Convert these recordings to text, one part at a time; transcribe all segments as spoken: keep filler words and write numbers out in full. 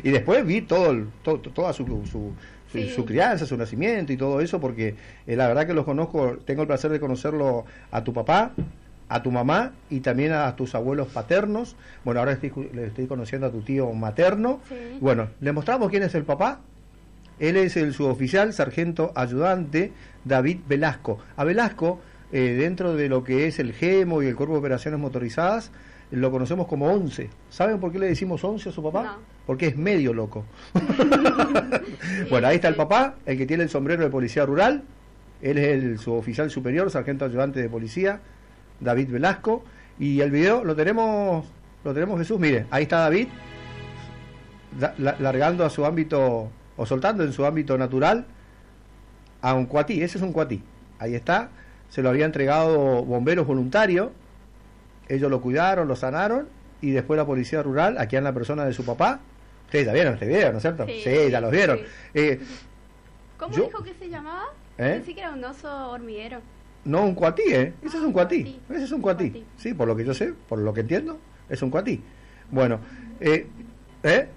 Y después vi todo, el, todo toda su, su, su, Sí. su crianza, su nacimiento y todo eso, porque eh, la verdad que los conozco, tengo el placer de conocerlo a tu papá, a tu mamá y también a tus abuelos paternos. Bueno, ahora estoy, le estoy conociendo a tu tío materno. Sí. Bueno, le mostramos quién es el papá. Él es el suboficial sargento ayudante David Velasco. A Velasco, eh, dentro de lo que es el GEMO y el Cuerpo de Operaciones Motorizadas, lo conocemos como once. ¿Saben por qué le decimos once a su papá? No. Porque es medio loco. Bueno, ahí está el papá, el que tiene el sombrero de policía rural. Él es el suboficial superior, sargento ayudante de policía, David Velasco. Y el video lo tenemos, lo tenemos Jesús, mire, ahí está David, da- la- largando a su ámbito, o soltando en su ámbito natural, a un cuatí, ese es un cuatí. Ahí está, se lo había entregado bomberos voluntarios, ellos lo cuidaron, lo sanaron, y después la policía rural, aquí en la persona de su papá. Ustedes ya vieron este video, ¿no es cierto? Sí, Sí, ya los vieron. sí. Eh, ¿Cómo Yo- dijo que se llamaba? ¿Eh? Pensé que era un oso hormiguero. No, un cuatí, ¿eh? Ese es un cuatí. cuatí. Ese es un cuatí. Cuatí. Sí, por lo que yo sé, por lo que entiendo, es un cuatí. Bueno, eh, ¿eh?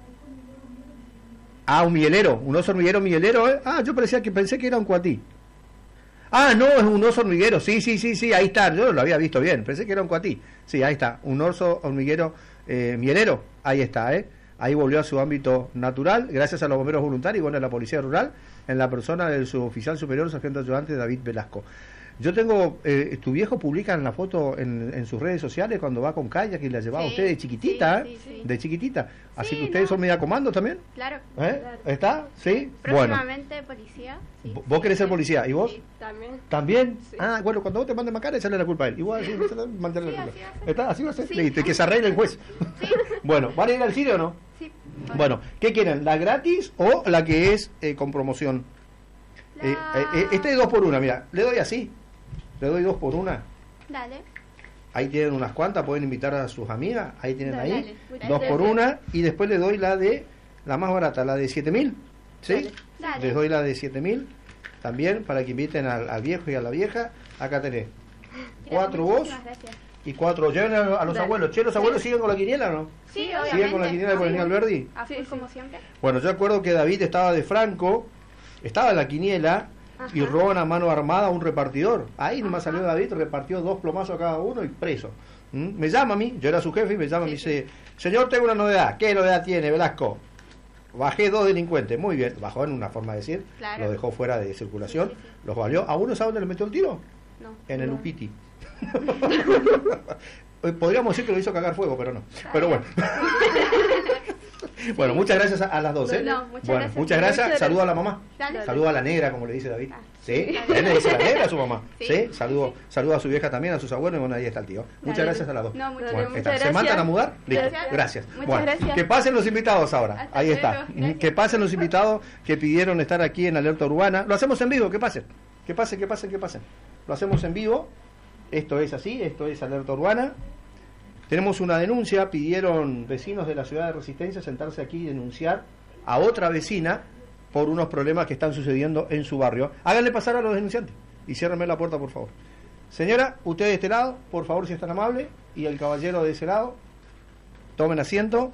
Ah, un mielero, un oso hormiguero mielero, ¿eh? Ah, yo parecía que pensé que era un cuatí. Ah, no, es un oso hormiguero, sí, sí, sí, sí, ahí está, yo lo había visto bien, pensé que era un cuatí. Sí, ahí está, un oso hormiguero eh, mielero, ahí está, ¿eh? Ahí volvió a su ámbito natural, gracias a los bomberos voluntarios y bueno, a la policía rural, en la persona del suboficial superior, sargento ayudante David Velasco. Yo tengo, eh, tu viejo publica en la foto en, en sus redes sociales cuando va con kayak y la llevaba Sí, usted de chiquitita, sí, ¿eh? sí, sí. De chiquitita. Así Sí, que ustedes no. son media comando también, Claro. ¿eh? claro. ¿Está? ¿Sí? Bueno, Próximamente policía. Sí. ¿vos querés ser policía? ¿Y vos? Sí, también. ¿También? Sí. Ah, bueno, cuando vos te mandes macara, echarle la culpa a él. Igual, sí, mantenerle Sí, la así culpa. va a ser. ¿Está? ¿Así va a ser? Sí. Listo, que se arregle el juez. Sí. Bueno, ¿van a ir al cine o no? Sí. Bueno, ¿qué quieren? ¿La gratis o la que es eh, con promoción? La- Eh, eh, eh, este es dos por una, mira, le doy así. Le doy dos por una. Dale. Ahí tienen unas cuantas, pueden invitar a sus amigas. Ahí tienen Dale, ahí. dale. Dos por una. Y después le doy la de, la más barata, la de siete mil. ¿Sí? Dale. Dale. Les doy la de siete mil. También para que inviten al, al viejo y a la vieja. Acá tenés. Cuatro vos Muchísimas gracias. y cuatro. Lleven a, a los Dale. abuelos. Che, ¿los abuelos siguen con la quiniela o no? Sí, ¿Siguen obviamente. con la quiniela de Polenio Alberdi? A full como siempre. Bueno, yo acuerdo que David estaba de Franco, estaba en la quiniela y Ajá. roban a mano armada a un repartidor. Ahí nomás Ajá. salió David, repartió dos plomazos a cada uno y preso. ¿Mm? Me llama a mí, yo era su jefe y me llama y me Sí, dice, señor, tengo una novedad. ¿Qué novedad tiene, Velasco? Bajé dos delincuentes, muy bien, bajó en una forma de decir, Claro. lo dejó fuera de circulación, Sí, sí, sí. los valió. ¿A uno sabe dónde le metió el tiro? No. En el No. Upiti. Podríamos decir que lo hizo cagar fuego, pero no. Pero bueno. Bueno, muchas gracias a, a las dos, ¿eh? No, muchas bueno, gracias. muchas gracias. Muchas Saludo a la mamá. Dale. Saludo a la negra, como le dice David. Ah, ¿Sí? dale. Él le dice la negra a su mamá. ¿Sí? Sí. Saludo, saludo a su vieja también, a sus abuelos. Y bueno, ahí está el tío. Muchas Dale. gracias a las dos. No, muchas Bueno, gracias. está. ¿Se mandan a mudar? Listo. Gracias. Gracias. Muchas Bueno, gracias. que pasen los invitados ahora. Hasta Ahí está. luego. Gracias. Que pasen los invitados que pidieron estar aquí en Alerta Urbana. Lo hacemos en vivo, que pasen. Que pasen, que pasen, que pasen. Lo hacemos en vivo. Esto es así, esto es Alerta Urbana. Tenemos una denuncia, pidieron vecinos de la ciudad de Resistencia sentarse aquí y denunciar a otra vecina por unos problemas que están sucediendo en su barrio. Háganle pasar a los denunciantes y ciérrenme la puerta, por favor. Señora, usted de este lado, por favor, si es tan amable, y el caballero de ese lado, tomen asiento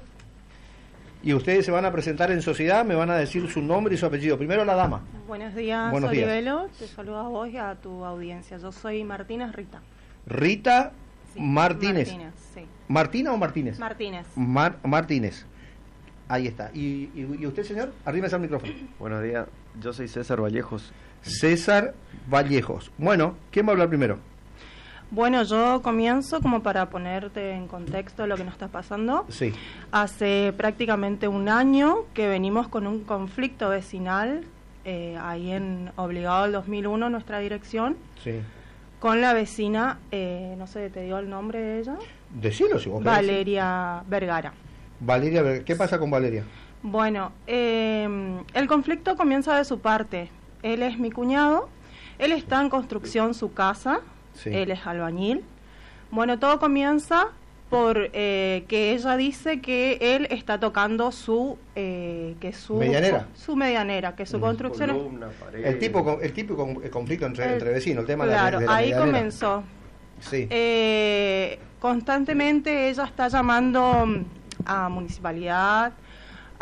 y ustedes se van a presentar en sociedad, me van a decir su nombre y su apellido. Primero la dama. Buenos días, Buenos días. Olivelo. Te saludo a vos y a tu audiencia. Yo soy Martínez Rita. Rita Sí, Martínez. Martínez, sí. ¿Martina o Martínez? Martínez. Mar- Martínez. Ahí está. ¿Y, y, y usted, señor? Arrímese al micrófono. Buenos días, yo soy César Vallejos. César Vallejos. Bueno, ¿quién va a hablar primero? Bueno, yo comienzo como para ponerte en contexto lo que nos está pasando. Sí. Hace prácticamente un año que venimos con un conflicto vecinal, eh, ahí en Obligado del dos mil uno, nuestra dirección, Sí. con la vecina, eh, no sé, ¿te dio el nombre de ella? Decilo si vos querés. Valeria Vergara. Valeria, Ver- ¿qué pasa con Valeria? Bueno, eh, el conflicto comienza de su parte. Él es mi cuñado, él está en construcción su casa, Sí. él es albañil. Bueno, todo comienza por eh, que ella dice que él está tocando su eh, que su ¿Medianera? su medianera, que su Mm. construcción es- Columna, pared. El tipo, con- el típico con- el conflicto entre, El- entre vecinos, el tema de la- claro, de la ahí medianera. comenzó. Sí. Eh, constantemente ella está llamando mm, a municipalidad,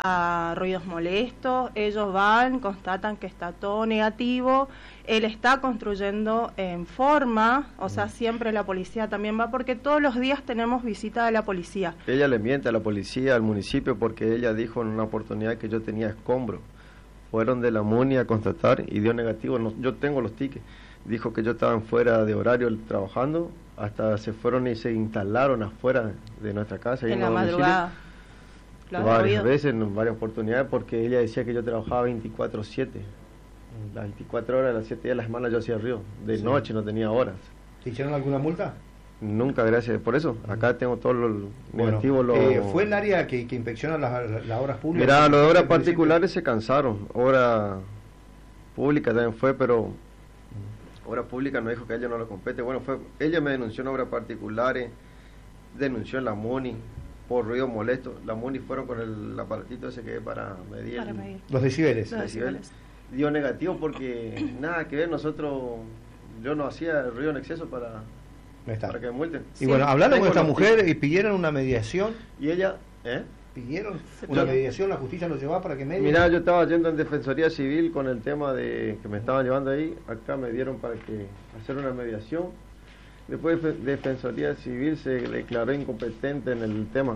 a ruidos molestos, ellos van, constatan que está todo negativo, él está construyendo en forma, o sea, siempre la policía también va, porque todos los días tenemos visita de la policía. Ella le miente a la policía, al municipio, porque ella dijo en una oportunidad que yo tenía escombro. Fueron de la MUNI a constatar y dio negativo. No, yo tengo los tickets. Dijo que yo estaba fuera de horario trabajando, hasta se fueron y se instalaron afuera de nuestra casa. En la madrugada. ¿Lo has varias oído? Veces, en varias oportunidades, porque ella decía que yo trabajaba veinticuatro siete. Las veinticuatro horas, las siete días de la semana yo hacía río. De sí. Noche no tenía horas. ¿Te hicieron alguna multa? Nunca, gracias. Por eso, acá tengo todo lo negativo. Bueno, lo... eh, ¿Fue el área que, que inspecciona las, las obras públicas? Mirá, los de obras particulares se cansaron. Obra pública también fue, pero obra pública no dijo que a ella no le compete. Bueno, fue ella me denunció en obras particulares, denunció en la MUNI por ruido molesto. La MUNI fueron con el aparatito ese que es para medir, para medir. los decibeles. Los decibeles. Dio negativo porque nada que ver, nosotros, yo no hacía ruido en exceso para... para que me multen. Y sí. Bueno, hablaron con esta mujer y pidieron una mediación. Y ella, ¿eh? Pidieron una yo, mediación, la justicia nos llevaba para que medie. Mirá, yo estaba yendo en Defensoría Civil con el tema de que me estaban llevando ahí. Acá me dieron para que hacer una mediación. Después de Defensoría Civil se declaró incompetente en el tema.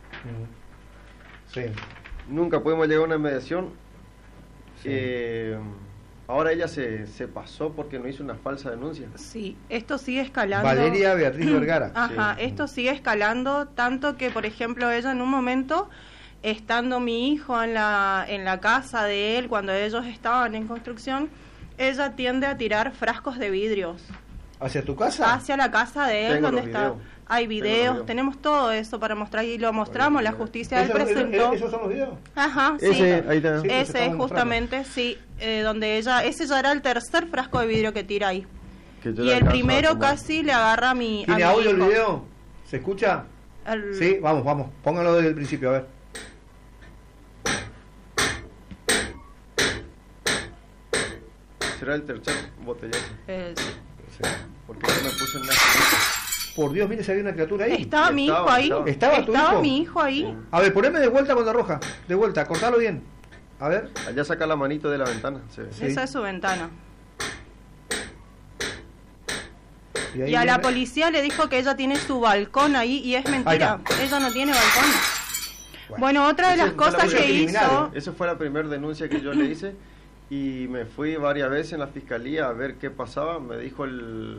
Sí. Nunca pudimos llegar a una mediación. Sí. Eh, Ahora ella se, se pasó porque no hizo una falsa denuncia. Sí, esto sigue escalando. Valeria Beatriz Vergara. Ajá, sí. Esto sigue escalando tanto que, por ejemplo, ella en un momento, estando mi hijo en la, en la casa de él, cuando ellos estaban en construcción, ella tiende a tirar frascos de vidrios. ¿Hacia tu casa? Hacia la casa de él, Tengo donde los está. videos. Hay videos, videos, tenemos todo eso para mostrar y lo mostramos, la justicia él presentó. ¿Esos son los videos? Ajá, sí. Ese, ahí está. Sí, ese es justamente, sí, eh, donde ella, ese ya era el tercer frasco de vidrio que tira ahí. Que y el primero casi le agarra a mi ¿Tiene a mi audio hijo. el video? ¿Se escucha? El... Sí, vamos, vamos, póngalo desde el principio, a ver. ¿Será el tercer botellazo? Eh, sí. Sí. Porque yo me puse en una... Por Dios, mire si había una criatura ahí. Estaba mi hijo ahí. ¿Estaba, estaba tu estaba hijo? mi hijo ahí. Sí. A ver, poneme de vuelta con la roja. De vuelta, cortalo bien. A ver. Allá saca la manito de la ventana. Sí. Sí. Esa es su ventana. Y, y a viene... la policía le dijo que ella tiene su balcón ahí y es mentira. Ella no tiene balcón. Bueno, bueno otra de las cosas que hizo... Esa fue la primera denuncia que yo le hice y me fui varias veces en la fiscalía a ver qué pasaba. Me dijo el...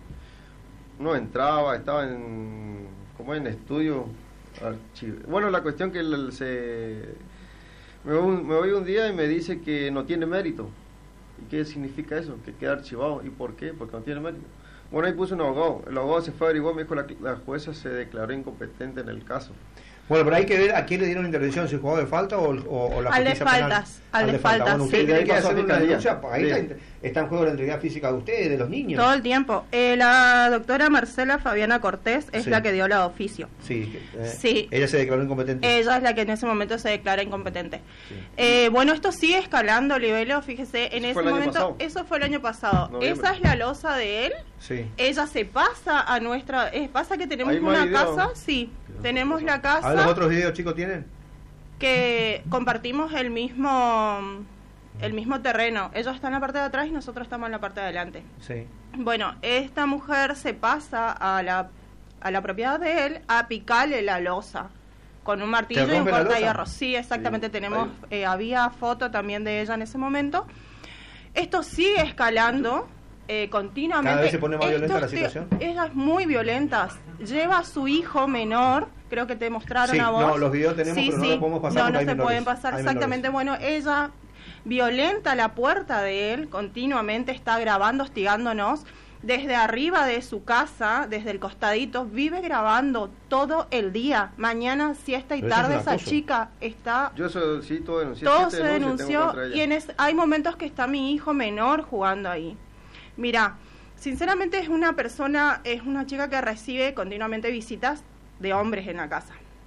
No entraba, estaba en como en estudio archivo. Bueno, la cuestión que el, se me voy, me voy un día y me dice que no tiene mérito. ¿Y qué significa eso? Que queda archivado. ¿Y por qué? Porque no tiene mérito. Bueno, ahí puse un abogado. El abogado se fue a averiguar, me dijo la, la jueza se declaró incompetente en el caso. Bueno, pero hay que ver a quién le dieron intervención, si el jugador de falta o, o, o la al justicia de faltas, penal. Al de faltas, Bueno, usted sí. tiene que hacer una denuncia, ahí sí. está, está en juego la integridad física de ustedes, de los niños. Todo el tiempo. Eh, la doctora Marcela Fabiana Cortés es sí. la que dio la de oficio. Sí, eh, sí. Ella se declaró incompetente. Ella es la que en ese momento se declara incompetente. Sí. Eh, bueno, esto sigue escalando, Libelo, fíjese, en ese momento, eso fue el año pasado. Noviembre. Esa es la losa de él. Sí. Ella se pasa a nuestra... Eh, pasa que tenemos una casa, sí, tenemos la casa... A ver, ¿los otros videos, chicos, tienen? Que compartimos el mismo el mismo terreno. Ellos están en la parte de atrás y nosotros estamos en la parte de adelante. Sí. Bueno, esta mujer se pasa a la, a la propiedad de él a picarle la losa con un martillo y un cortahierro. Sí, exactamente. Sí. Tenemos eh, había foto también de ella en ese momento. Esto sigue escalando eh, continuamente. Cada vez se pone más Esto violenta la situación. Ella es muy violenta. Lleva a su hijo menor, creo que te mostraron sí, a vos. No, los videos tenemos, sí, pero sí. no los podemos pasar. No, no hay se menores, pueden pasar, exactamente. Menores. Bueno, ella violenta la puerta de él, continuamente está grabando, hostigándonos. Desde arriba de su casa, desde el costadito, vive grabando todo el día. Mañana, siesta y pero tarde, es esa chica está... Yo eso, sí, todo denuncié. Todo se denunció y en es, hay momentos que está mi hijo menor jugando ahí. Mira, sinceramente es una persona, es una chica que recibe continuamente visitas de hombres en la casa. Sí.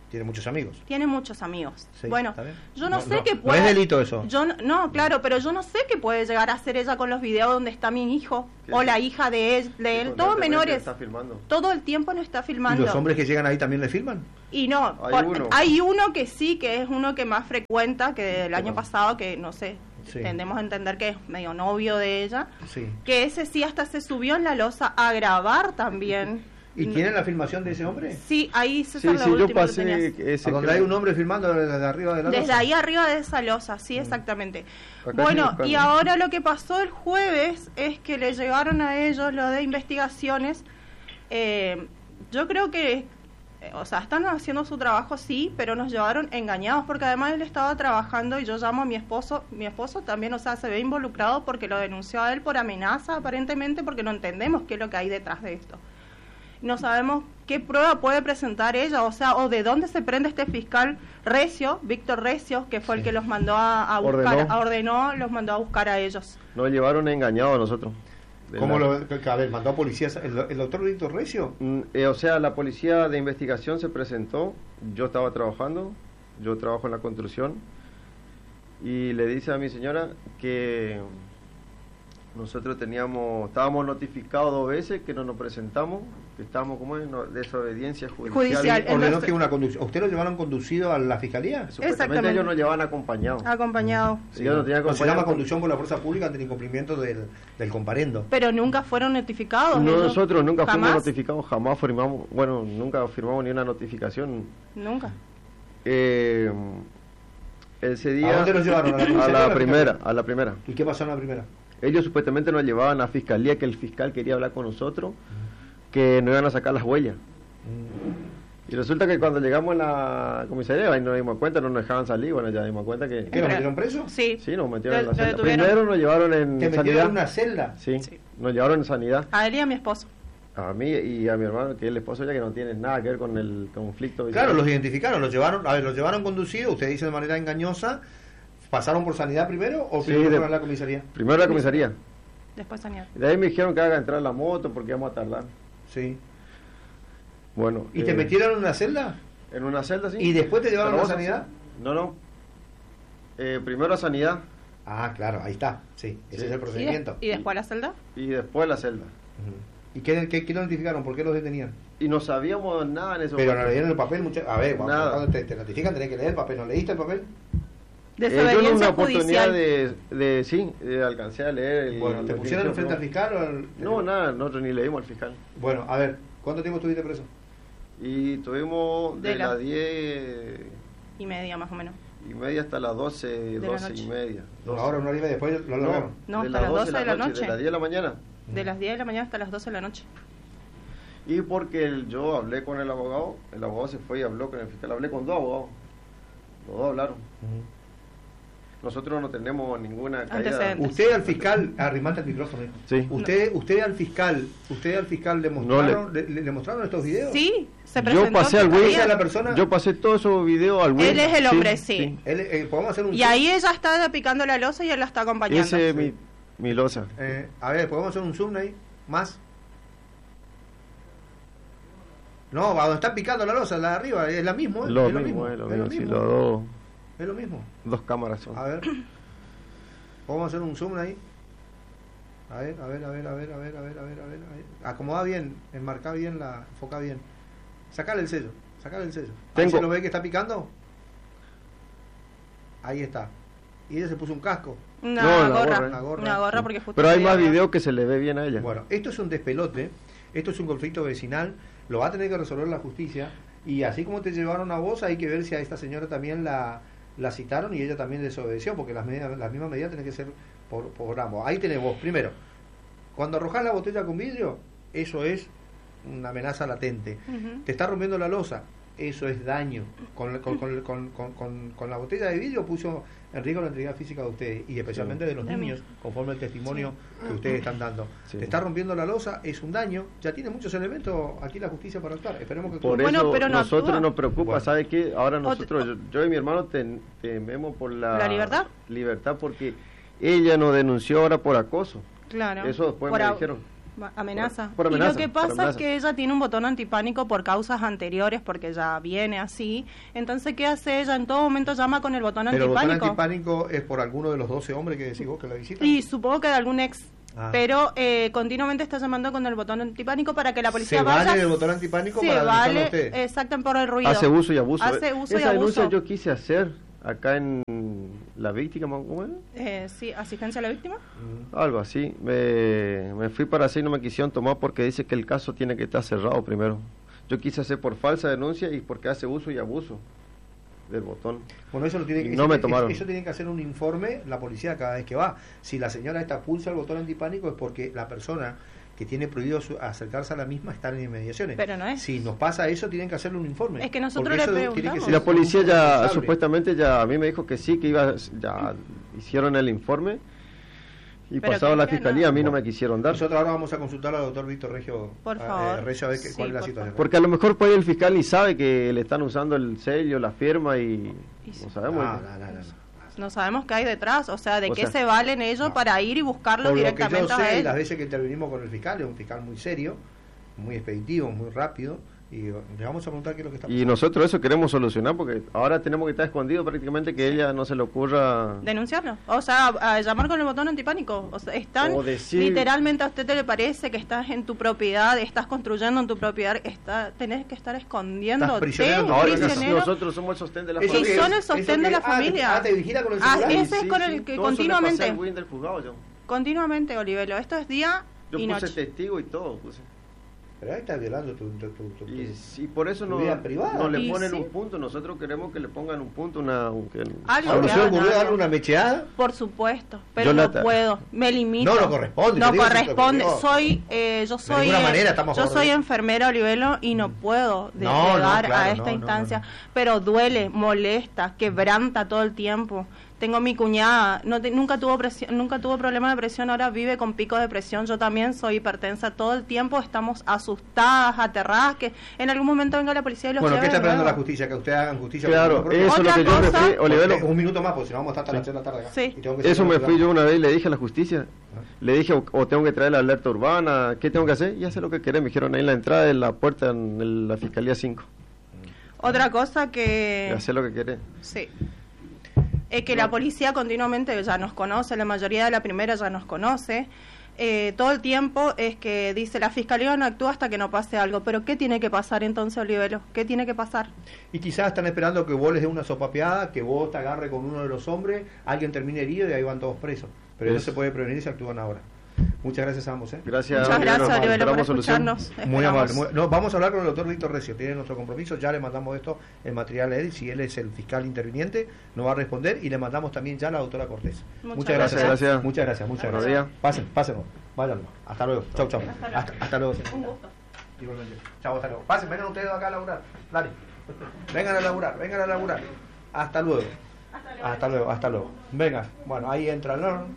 Tiene muchos amigos. Tiene muchos amigos. Sí, bueno, ¿está bien? yo no, No, sé no, qué no puede... es delito eso. Yo no, no, claro, pero yo no sé qué puede llegar a hacer ella con los videos donde está mi hijo ¿Qué? o la hija de él, de él, todos menores. Está filmando. Todo el tiempo no está ¿Y filmando. los hombres que llegan ahí también le filman? Y no, Hay por- uno. hay uno que sí, que es uno que más frecuenta, que el año no. pasado, que no sé, Sí. tendemos a entender que es medio novio de ella, Sí. que ese sí hasta se subió en la losa a grabar también. ¿Y tienen la filmación de ese hombre? Sí, ahí Sí, César, sí, lo yo último que pasé tenías. ese ¿A donde que- hay un hombre filmando desde arriba de la Desde losa? ahí arriba de esa losa, sí, exactamente. Acá Bueno, sí, y acá. ahora lo que pasó el jueves es que le llegaron a ellos lo de investigaciones. Eh, yo creo que, eh, o sea, están haciendo su trabajo, sí, pero nos llevaron engañados, porque además él estaba trabajando y yo llamo a mi esposo, mi esposo también, o sea, se ve involucrado porque lo denunció a él por amenaza, aparentemente, porque no entendemos qué es lo que hay detrás de esto. No sabemos qué prueba puede presentar ella, o sea, o de dónde se prende este fiscal Recio, Víctor Recio, que fue el Sí. que los mandó a, a buscar, Ordenó. a ordenó, los mandó a buscar a ellos. Nos llevaron engañados a nosotros. De ¿Cómo la- lo, que- a ver, mandó a policías? ¿El, el doctor Víctor Recio? Mm, eh, o sea, la policía de investigación se presentó, yo estaba trabajando, yo trabajo en la construcción, y le dice a mi señora que nosotros teníamos, estábamos notificados dos veces que no nos presentamos, que estábamos como en no- desobediencia judicial. Judicial. Ordenó Entonces- que una conducción. ¿Usted lo llevaron conducido a la fiscalía? Supuestamente Exactamente. ellos nos llevaban acompañados. Acompañado. Sí, yo no tenía No, se acompañado llama por- conducción por la fuerza pública ante el incumplimiento del, del comparendo. Pero nunca fueron notificados. No, ellos. nosotros nunca fuimos ¿Jamás? notificados, jamás firmamos, bueno, nunca firmamos ni una notificación. Nunca. Eh, ese día ¿A dónde los llevaron? ¿A la a comisaría o a la la primera, fiscalía? a la primera. ¿Y qué pasó en la primera? Ellos supuestamente nos llevaban a fiscalía, que el fiscal quería hablar con nosotros, que nos iban a sacar las huellas. Y resulta que cuando llegamos a la comisaría, ahí nos dimos cuenta, no nos dejaban salir, bueno, ya dimos cuenta que... ¿Qué, nos metieron preso? Sí. Sí, nos metieron Lo- en la lo celda. detuvieron. Primero nos llevaron en ¿Te metieron sanidad. en una celda? Sí, Sí. nos llevaron en sanidad. A él y a mi esposo. A mí y a mi hermano, que es el esposo ya, que no tiene nada que ver con el conflicto. Claro, los identificaron, los llevaron, a ver, los llevaron conducidos, usted dice de manera engañosa, ¿pasaron por sanidad primero o Sí, primero de- fueron a la comisaría? Primero a la comisaría. Después sanidad. De ahí me dijeron que haga entrar la moto porque íbamos a tardar. Sí. Bueno. ¿Y eh, te metieron en una celda? En una celda, sí. ¿Y después te llevaron a la Zaragoza, sanidad? sí. No, no. Eh, primero a sanidad Ah, claro, ahí está, sí, ese Sí. es el ¿Y, de- procedimiento. y después a la celda? y después a la celda. Ujú. ¿Y qué, qué, qué lo notificaron? ¿Por qué los detenían? Y no sabíamos nada en eso. Pero no leyeron el papel, mucha... A ver, cuando, Nada. cuando te, te notifican tenés que leer el papel, ¿no leíste el papel? Eh, yo en Desobediencia una oportunidad judicial. de, de, sí, de alcancé a leer el... Bueno, ¿te la pusieron definición, enfrente al fiscal o al... No, nada, nosotros ni leímos al fiscal. Bueno, a ver, ¿cuánto tiempo estuviste preso? Y tuvimos de, De la- las diez Y media más o menos. y media hasta las doce, la doce noche. y media. Una hora, una hora y media después lo largaron. No, de hasta las doce de la noche. De las diez de la mañana. De las diez de la mañana hasta las doce de la noche. Y porque el- yo hablé con el abogado, el abogado se fue y habló con el fiscal. Hablé con dos abogados. Los dos hablaron. Nosotros no tenemos ninguna caída. Antecedentes. Usted al fiscal, arrimate el micrófono, hijo. Sí. Usted, usted al fiscal, usted al fiscal le mostraron, le, le- le mostraron estos videos. Sí, se Yo presentó. pasé al que Wii. ¿Esa es sabía. la persona? Yo pasé todos esos videos al Wii. Él es el hombre, sí. Él, eh, podemos hacer un Y zoom? ahí ella está picando la losa y él la está acompañando. Ese es mi, mi losa. Eh, a ver, podemos hacer un zoom ahí, más. No, a donde está picando la losa, la de arriba, es la misma, ¿eh? Lo es lo mismo, mismo, es lo es lo mismo. Sí, mismo, los dos, es lo mismo. dos cámaras son. A ver, podemos hacer un zoom ahí. A ver, a ver, a ver, a ver, a ver, a ver, a ver, a ver. Acomoda bien, enmarca bien la, enfoca bien. Sacale el sello, sacale el sello. Ahí Tengo- se lo ve que está picando. Ahí está. Y ella se puso un casco. Una No, la gorra. gorra, Una gorra. Una gorra porque justo Pero hay se más veía- videos que se le ve bien a ella. Bueno, esto es un despelote, esto es un conflicto vecinal, lo va a tener que resolver la justicia, y así como te llevaron a vos, hay que ver si a esta señora también la, la citaron y ella también desobedeció, porque las, medidas, las mismas medidas tienen que ser por, por ambos. Ahí tenés vos, primero, cuando arrojás la botella con vidrio, eso es una amenaza latente. Ujú. Te está rompiendo la losa, eso es daño. Con, con, con, con, con, con- con la botella de vidrio puso en riesgo la integridad física de ustedes y especialmente de los De mí. niños, conforme el testimonio que ustedes están dando. Sí. Te está rompiendo la losa, es un daño, ya tiene muchos elementos aquí la justicia para actuar. Esperemos que Por Bueno, eso pero no nosotros actúa. nos preocupa, Bueno. ¿sabe qué? Ahora Ot- nosotros, yo, yo y mi hermano ten- tememos por la, ¿La libertad? libertad porque ella nos denunció ahora por acoso. Claro. Eso después Por me a- dijeron. Amenaza. Por, por amenaza. Y lo que pasa es que ella tiene un botón antipánico por causas anteriores, porque ya viene así. Entonces, ¿qué hace ella? En todo momento llama con el botón Pero antipánico. el botón antipánico es por alguno de los doce hombres que decís vos que la visitan. Y supongo que de algún ex. Ah. Pero eh, continuamente está llamando con el botón antipánico para que la policía se vaya. vale el botón antipánico se para vale, usted. exacto, por el ruido. Hace uso y abuso. Hace uso Esa y abuso. denuncia yo quise hacer acá en la víctima, ¿cómo era? Eh, sí, asistencia a la víctima. Algo así. Me, me fui para así, no me quisieron tomar porque dice que el caso tiene que estar cerrado primero. Yo quise hacer por falsa denuncia y porque hace uso y abuso del botón. Bueno, eso lo tiene que, no eso, me tomaron. Eso tiene que hacer un informe la policía cada vez que va. Si la señora esta pulsa el botón antipánico es porque la persona que tiene prohibido su, acercarse a la misma está en inmediaciones. Pero no es. Si nos pasa eso, tienen que hacerle un informe. Es que nosotros le preguntamos. Y la policía ya supuestamente ya a mí me dijo que sí, que iba, ya hicieron el informe y Pero pasado a la que fiscalía no. a mí no me quisieron dar. Nosotros ahora vamos a consultar al doctor Víctor Regio. Por a, favor. Eh, Regio a ver qué, Sí, cuál es la por situación. Porque a lo mejor puede el fiscal ni sabe que le están usando el sello, la firma y, Y sí. no sabemos. No, no, no, no. No sabemos qué hay detrás, o sea, de O qué sea, se valen ellos no. para ir y buscarlos Por lo que directamente yo sé, a él. las veces que intervenimos con el fiscal, es un fiscal muy serio, muy expeditivo, muy rápido, y le vamos a preguntar qué es lo que está pasando. Y nosotros eso queremos solucionar porque ahora tenemos que estar escondidos prácticamente, que ella no se le ocurra. Denunciarlo, o sea, a, a llamar con el botón antipánico. O sea, están O decir- literalmente, a usted te le parece que estás en tu propiedad, estás construyendo en tu propiedad, está, tenés que estar escondiéndote. Estás prisionero en tu Ahora propia prisionero. nosotros somos el sostén de la Eso Sí, familia. que son es- el sostén eso de que- la ah, te- familia. Ah, te vigila con el Ah, celular. ese es con el que todo eso le continuamente- pasé al Win del juzgado yo. Continuamente, Olivelo, esto es día Yo y puse noche. testigo y todo puse. Pero ahí estás violando tu... tu, tu, tu- Y, tu- sí, por eso tu no, vida privada. no le Y ponen sí. un punto. Nosotros queremos que le pongan un punto, una... Un, que, Algo ¿A que usted hagan ocurrió algo. darle una mecheada? Por supuesto, pero Yo no la ta- puedo, me limito. No, no corresponde, No te digo si te corresponde. ocurrió. Soy, eh, yo soy, ninguna eh, manera estamos a yo favor de soy eso. enfermera, Olivelo, y no puedo de- No, no, llegar claro, a esta no, no, instancia. no. Pero duele, molesta, quebranta todo el tiempo. Tengo mi cuñada, no te- nunca tuvo presión, nunca tuvo problema de presión, ahora vive con pico de presión. Yo también soy hipertensa todo el tiempo, estamos asustadas, aterradas, que en algún momento venga la policía y los Bueno, lleve ¿qué está de esperando nuevo. la justicia? Que ustedes hagan justicia. Claro, por su propia- eso es lo Otra que yo me cosa- fui, Olivelo. Porque un minuto más, porque si no vamos a estar hasta las seis de la tarde acá. Sí. Y tengo que Eso seguir me en fui otro yo lado. una vez y le dije a la justicia. Le dije, o, o tengo que traer la alerta urbana, ¿qué tengo que hacer? Y hacer lo que querés. Me dijeron ahí en la entrada de la puerta en el- la Fiscalía cinco. Otra cosa que... Y hacer lo que querés. Sí. Es que la policía continuamente ya nos conoce, la mayoría de la primera ya nos conoce. Eh, todo el tiempo es que dice la fiscalía no actúa hasta que no pase algo. Pero ¿qué tiene que pasar entonces, Olivelo? ¿Qué tiene que pasar? Y quizás están esperando que vos les des una sopapeada, que vos te agarre con uno de los hombres, alguien termine herido y ahí van todos presos. Pero eso Es- se puede prevenir si actúan ahora. Muchas gracias a ambos. ¿eh? Gracias. Muchas Olivero. gracias, Olivelo, por Esperamos solución. escucharnos. Muy Esperamos. amable. muy- no, vamos a hablar con el doctor Víctor Recio, tiene nuestro compromiso, ya le mandamos esto, el material a él, si él es el fiscal interviniente, nos va a responder y le mandamos también ya a la doctora Cortés. Muchas Muchas gracias. gracias. ¿eh? Gracias. Muchas gracias, muchas Buenos gracias. días. Pasen, pasen, vayan. Hasta luego. Chau, chau. Hasta luego. Hasta, hasta luego. Un gusto. Igualmente. Chau, hasta luego. Pasen, vengan ustedes acá a laburar. Dale. Vengan a laburar, vengan a laburar. Hasta luego. Hasta luego, hasta luego. Venga, bueno, ahí entra el horno.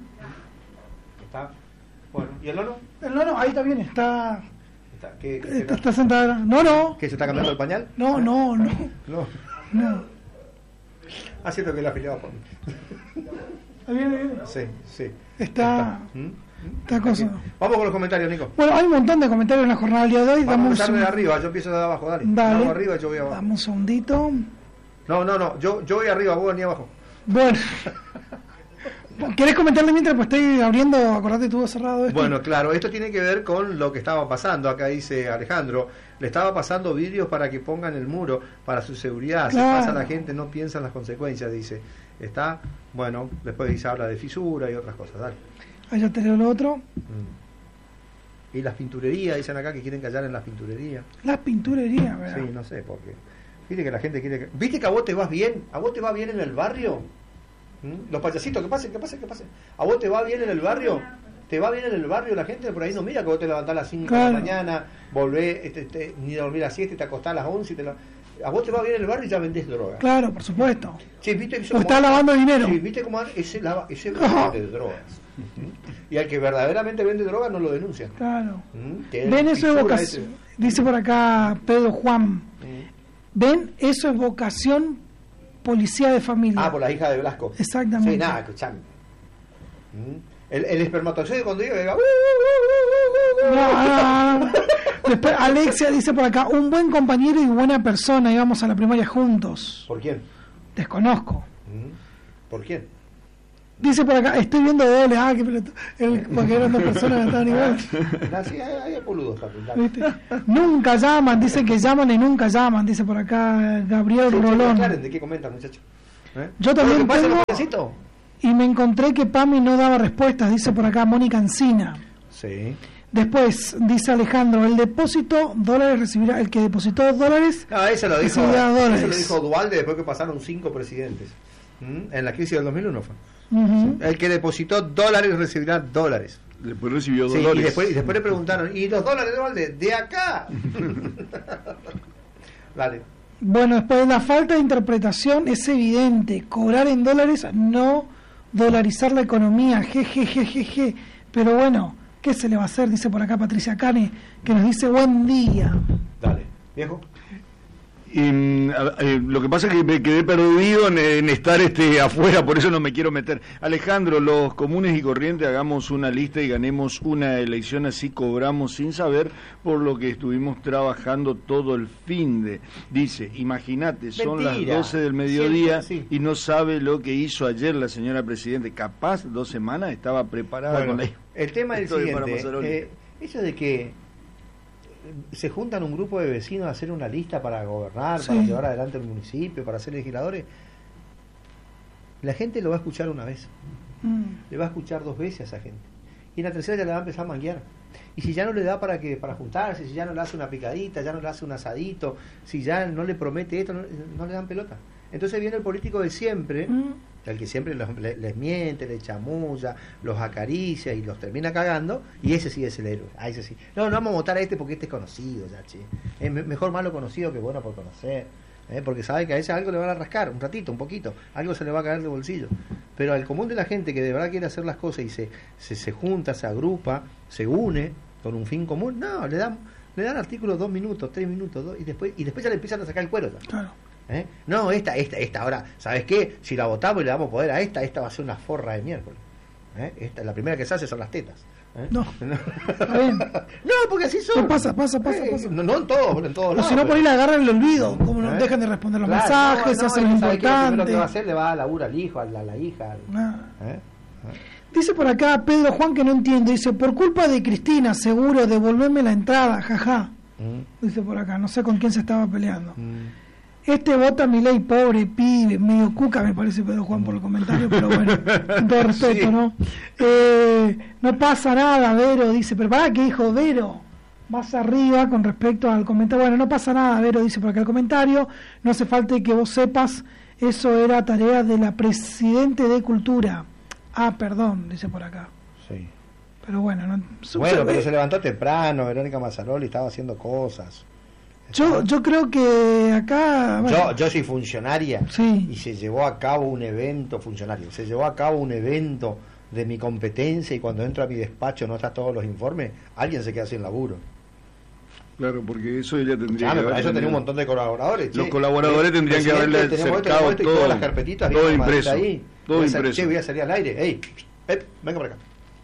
Está. Bueno, ¿y el horno? No, no, ahí está bien, está, Está, ¿qué, qué, está, está sentada. No, no, ¿Qué, se está cambiando el pañal? no, no, no, No. no. Ah, cierto que la afiliado por mí. Está bien, bien. Sí, sí. Está, ¿Mm? está cosa. Vamos con los comentarios, Nico. Bueno, hay un montón de comentarios en la jornada del día de hoy. Vamos a Damos empezar de un- arriba, yo empiezo de abajo, dale. Dale. Vamos arriba y yo voy abajo. Dame un segundito. No, no, no, yo, yo voy arriba, vos venís abajo. Bueno. ¿Querés comentarle mientras pues estoy abriendo? Acordate, tuvo cerrado esto. Bueno, claro, esto tiene que ver con lo que estaba pasando. Acá dice Alejandro, le estaba pasando vidrios para que pongan el muro para su seguridad. Claro. Se pasa la gente, no piensa en las consecuencias, dice. Está, bueno, después dice, habla de fisura y otras cosas, dale. Ahí ya te leo lo otro. Mm. Y las pinturerías, dicen acá que quieren callar en las pinturerías. La pinturería, ¿verdad? Sí, no sé por qué. Viste que la gente quiere que... ¿Viste que a vos te vas bien? ¿A vos te va bien en el barrio? ¿Mm? Los payasitos, que pasen, que pasen, que pasen. ¿A vos te va bien en el barrio? ¿Te va bien en el barrio? La gente por ahí no mira que vos te levantás a las cinco de Claro. la mañana, volvés, este, este, ni dormir a las siete, te acostás a las once. Y te la... A vos te va bien en el barrio y ya vendés droga. Claro, por supuesto. Sí, ¿viste? Eso O como- está lavando dinero. Sí, ¿viste cómo ese, lava, ese No. vende drogas? Y al que verdaderamente vende drogas no lo denuncian. Claro. ¿Mm? Que Ven, eso es fisura vocación. ese. Dice por acá Pedro Juan. ¿Mm? Ven, eso es vocación policía de familia. Ah, por la hija de Blasco. Exactamente. Sí, nada, escuchame. ¿Mm? El, el espermatozoide cuando diga, diga, No, no, no. Después, Alexia dice por acá, un buen compañero y buena persona, íbamos a la primaria juntos. ¿Por quién? Desconozco. ¿Por quién? Dice por acá, estoy viendo doble, ah, qué pelotudo. El, porque eran dos personas que estaban igual. No, sí, hay, hay boludos también. ¿Viste? Nunca llaman, dicen que llaman y nunca llaman, dice por acá Gabriel Sí, Rolón. claro, ¿de qué comentan, muchachos? ¿Eh? Yo también ¿Qué pasa, tengo, necesito? y me encontré que Pami no daba respuestas, dice por acá Mónica Encina. Sí. Después, dice Alejandro, el depósito dólares recibirá, el que depositó dólares No, eso lo dijo, recibirá dólares. eso lo dijo Dualde después que pasaron cinco presidentes. ¿Mm? En la crisis del dos mil uno fue. Uh-huh. El que depositó dólares recibirá dólares. Después recibió Sí, dólares. y, después, y después le preguntaron, ¿y los dólares de Dualde? De acá. Dale. Bueno, después la falta de interpretación es evidente. Cobrar en dólares, no dolarizar la economía. Jejejejeje. Pero bueno, ¿qué se le va a hacer? Dice por acá Patricia Cane, que nos dice buen día. Dale. Viejo. Y, eh, lo que pasa es que me quedé perdido en, en estar este afuera, por eso no me quiero meter. Alejandro, los comunes y corrientes hagamos una lista y ganemos una elección, así cobramos sin saber por lo que estuvimos trabajando todo el fin de. Dice, imagínate, son Mentira. las doce del mediodía Siempre, sí. y no sabe lo que hizo ayer la señora Presidente. Capaz dos semanas estaba preparada Bueno, con la... el tema es el Estoy para siguiente. Mazzaroni. Eh, eso de que se juntan un grupo de vecinos a hacer una lista para gobernar, Sí. para llevar adelante el municipio, para ser legisladores, la gente lo va a escuchar una vez, Mm. le va a escuchar dos veces a esa gente, y en la tercera ya le va a empezar a manguear. Y si ya no le da para que para juntarse, si ya no le hace una picadita, ya no le hace un asadito, si ya no le promete esto, no, no le dan pelota. Entonces viene el político de siempre, Mm. el que siempre los- le- les miente, les chamulla, los acaricia y los termina cagando, y ese sí es el héroe. A ese sí. No, no vamos a votar a este porque este es conocido, ya, che. Es me- mejor malo conocido que bueno por conocer. ¿eh? Porque sabe que a ese algo le van a rascar, un ratito, un poquito, algo se le va a caer de bolsillo. Pero al común de la gente que de verdad quiere hacer las cosas y se, se, se junta, se agrupa, se une con un fin común, no, le dan, le dan artículos dos minutos, tres minutos, dos, y después, y después ya le empiezan a sacar el cuero ya. Claro. ¿Eh? No, esta, esta, esta, ahora, ¿sabes qué? Si la votamos y le damos poder a esta, esta va a ser una forra de miércoles. ¿Eh? Esta, la primera que se hace son las tetas. ¿Eh? No. no, Está bien. porque así son. No, pasa, pasa, pasa, Eh, pasa. No, no en todos, en todos O lados. si no, por ahí pero- le agarran el olvido, como no ¿Eh? dejan de responder los Claro, mensajes, no, se no, hacen y lo ¿sabe qué? Lo primero que va a importante. hacer le va a labura al hijo, a la, a la hija. al- Ah. ¿eh? Dice por acá Pedro Juan que no entiende, dice, por culpa de Cristina, seguro, devolverme la entrada, jaja. Mm, Dice por acá, no sé con quién se estaba peleando. mm. Este vota mi ley, pobre pibe, medio cuca me parece Pedro Juan por el comentario, pero bueno, con todo respeto, Sí. ¿no? Eh, no pasa nada, Vero, dice, pero para que dijo Vero, más arriba con respecto al comentario, bueno, no pasa nada, Vero, dice por acá el comentario, no hace falta que vos sepas, eso era tarea de la Presidente de Cultura. Ah, perdón, dice por acá. Sí. Pero bueno, no, Bueno, pero se levantó temprano, Verónica Mazzaroli estaba haciendo cosas. yo, yo creo que acá... bueno, Yo, yo soy funcionaria Sí. y se llevó a cabo un evento, funcionario, se llevó a cabo un evento de mi competencia y cuando entro a mi despacho no está todos los informes, alguien se queda sin laburo. Claro, porque eso ella tendría Ah, que pero haber eso tenía tenido. un montón de colaboradores. Los che. colaboradores Eh, tendrían que presidente, haberle tenemos esto, acercado tenemos esto y todo, todas las carpetitas, todo bien impreso, armaditas ahí. todo Voy a salir- impreso. che, voy a salir al aire. Ey, ep, venga por acá.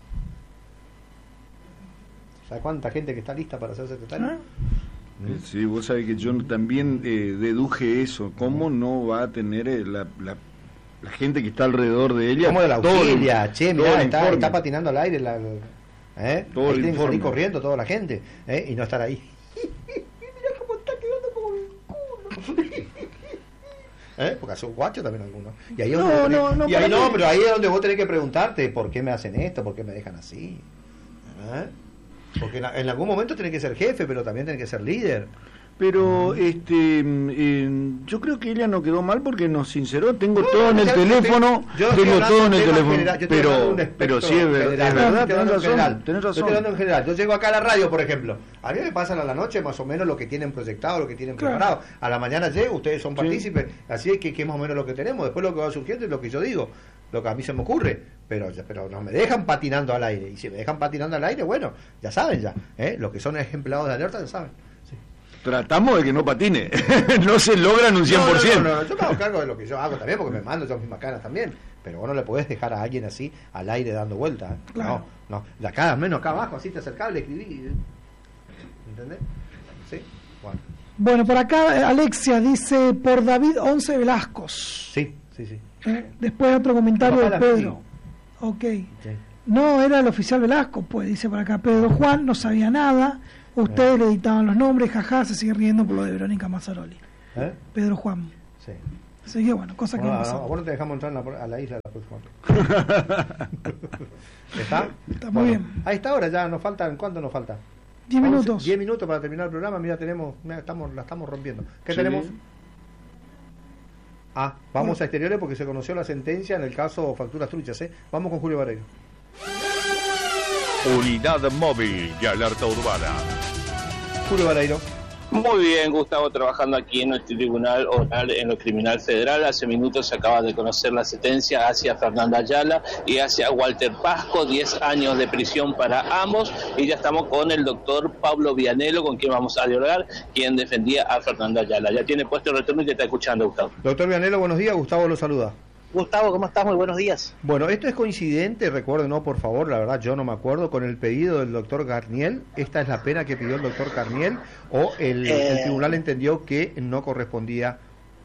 ¿Sabes cuánta gente que está lista para ser secretario? ¿Ah? Eh, Sí, vos sabés que yo también eh, deduje eso. ¿Cómo no va a tener eh, la, la, la gente que está alrededor de ella? Como de la todo el- auxilia, che, todo mirá, el está, informe? está patinando al aire. La, ¿eh? Todo Ahí el tiene que salir informe. corriendo toda la gente ¿eh? Y no estar ahí. Mirá cómo está quedando como el culo. ¿Eh? Porque hace un guacho también algunos. Y ahí, es No, donde vos tenés- no, no, y ahí para no, mí- pero ahí es donde vos tenés que preguntarte por qué me hacen esto, por qué me dejan así. ¿Eh? Porque en, en algún momento tenés que ser jefe, pero también tenés que ser líder. Pero este mm, eh, yo creo que ella no quedó mal porque nos sinceró. Tengo No, todo en no, el yo estoy- teléfono, yo estoy tengo hablando todo en de el un tema teléfono. general, yo estoy hablando de un Pero, espectro pero sí es, ver- general, es yo verdad, estoy tenés hablando en razón, general. tenés Yo estoy razón. hablando en general. Yo llego acá a la radio, por ejemplo. A mí me pasan a la noche más o menos lo que tienen proyectado, lo que tienen Claro. preparado. A la mañana llego, ustedes son Sí. partícipes. Así es que, que es más o menos lo que tenemos. Después lo que va surgiendo es lo que yo digo, lo que a mí se me ocurre. Pero, pero no me dejan patinando al aire. Y si me dejan patinando al aire, bueno, ya saben ya. ¿eh? Los que son empleados de alerta ya saben. Sí. Tratamos de que no patine. No se logran un cien por ciento. No, no, no, no, yo me hago cargo de lo que yo hago también, porque me mando yo mismas canas también. Pero vos no le podés dejar a alguien así al aire dando vueltas. ¿eh? Claro. No, no. De acá, menos acá abajo, así te acercás, le escribí. ¿Entendés? Sí. Bueno. Bueno, por acá eh, Alexia dice por David Once Velasco. Sí, sí, sí. Eh, después otro comentario de Ojalá, Pedro. Ok. Sí. No, era el oficial Velasco, pues, dice por acá Pedro Juan, no sabía nada. Ustedes le editaban los nombres, jaja, se sigue riendo por lo de Verónica Mazzaroli. ¿Eh? Pedro Juan. Sí. Así que bueno, cosa que Bueno, no no, pasó. a vos no te dejamos entrar en la- a la isla la próxima. ¿Está? Está muy bien. A esta hora ya nos faltan, ¿cuánto nos falta? Diez once, minutos. diez minutos para terminar el programa, mira, tenemos, mira, estamos, la estamos rompiendo. ¿Qué Sí. tenemos? Ah, vamos a exteriores porque se conoció la sentencia en el caso Facturas Truchas, ¿eh? Vamos con Julio Vareiro. Unidad móvil de alerta urbana. Julio Vareiro. Muy bien, Gustavo, trabajando aquí en nuestro tribunal oral en lo criminal federal. Hace minutos se acaba de conocer la sentencia hacia Fernanda Ayala y hacia Walter Pasco, diez años de prisión para ambos. Y ya estamos con el doctor Pablo Vianello, con quien vamos a dialogar, quien defendía a Fernanda Ayala. Ya tiene puesto el retorno y te está escuchando, Gustavo. Doctor Vianello, buenos días, Gustavo lo saluda. Gustavo, ¿cómo estás? Muy buenos días. Bueno, esto es coincidente, recuerden, no, por favor, la verdad yo no me acuerdo, con el pedido del doctor Garniel. ¿Esta es la pena que pidió el doctor Garniel o el, Eh, el tribunal entendió que no correspondía?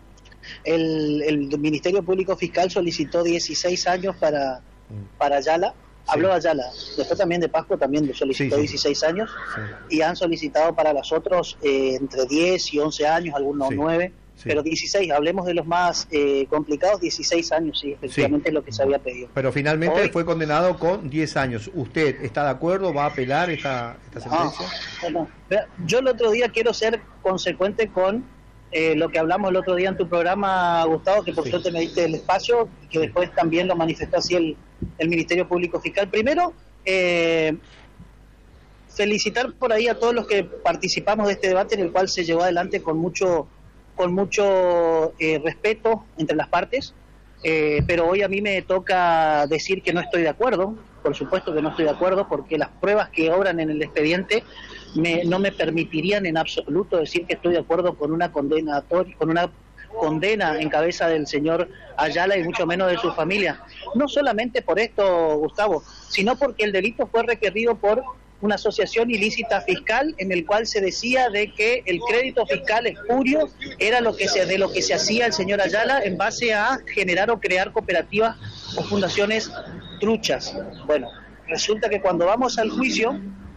El, el Ministerio Público Fiscal solicitó dieciséis años para, para Ayala. Habló de Ayala. Después también de Pasco también solicitó Sí, sí. dieciséis años. Sí. Y han solicitado para los otros eh, entre diez y once años, algunos Sí. nueve. Sí. Pero dieciséis, hablemos de los más eh, complicados, dieciséis años, sí, efectivamente Sí. es lo que se había pedido. Pero finalmente Hoy- fue condenado con diez años. ¿Usted está de acuerdo? ¿Va a apelar esta, esta No, sentencia? no, no. Vea, yo el otro día quiero ser consecuente con eh, lo que hablamos el otro día en tu programa, Gustavo, que por Sí. suerte me diste el espacio, y que después también lo manifestó así el, el Ministerio Público Fiscal. Primero, eh, felicitar por ahí a todos los que participamos de este debate, en el cual se llevó adelante con mucho, con mucho eh, respeto entre las partes. Eh, pero hoy a mí me toca decir que no estoy de acuerdo, por supuesto que no estoy de acuerdo, porque las pruebas que obran en el expediente me, no me permitirían en absoluto decir que estoy de acuerdo con una condenatoria, con una condena en cabeza del señor Ayala y mucho menos de su familia. No solamente por esto, Gustavo, sino porque el delito fue requerido por una asociación ilícita fiscal en el cual se decía de que el crédito fiscal espurio era lo que se, de lo que se hacía el señor Ayala en base a generar o crear cooperativas o fundaciones truchas. Bueno, resulta que cuando vamos al juicio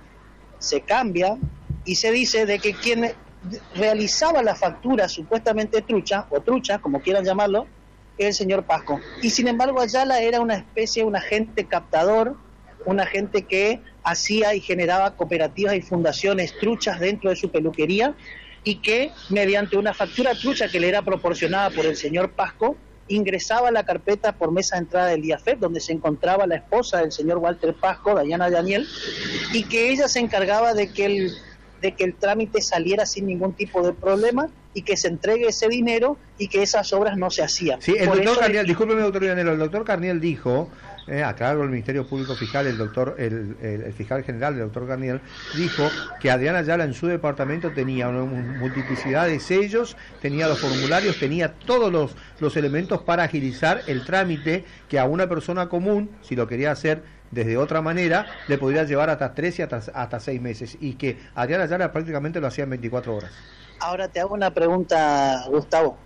se cambia y se dice de que quien realizaba la factura supuestamente trucha, o trucha, como quieran llamarlo, es el señor Pasco. Y sin embargo Ayala era una especie, un agente captador, un agente que hacía y generaba cooperativas y fundaciones truchas dentro de su peluquería y que mediante una factura trucha que le era proporcionada por el señor Pasco, ingresaba a la carpeta por mesa de entrada del I A F E P, donde se encontraba la esposa del señor Walter Pasco, Dayana Daniel, y que ella se encargaba de que el de que el trámite saliera sin ningún tipo de problema y que se entregue ese dinero y que esas obras no se hacían. Sí, el Por doctor eso Carniel, le- discúlpeme, doctor Vianello, el doctor Carniel dijo, eh, a cargo del Ministerio Público Fiscal, el doctor, el, el, el fiscal general, el doctor Carniel, dijo que Adriana Ayala en su departamento tenía una multiplicidad de sellos, tenía los formularios, tenía todos los, los elementos para agilizar el trámite que a una persona común, si lo quería hacer desde otra manera, le podría llevar hasta tres y hasta, hasta seis meses, y que Adriana Ayala prácticamente lo hacía en veinticuatro horas. Ahora te hago una pregunta, Gustavo.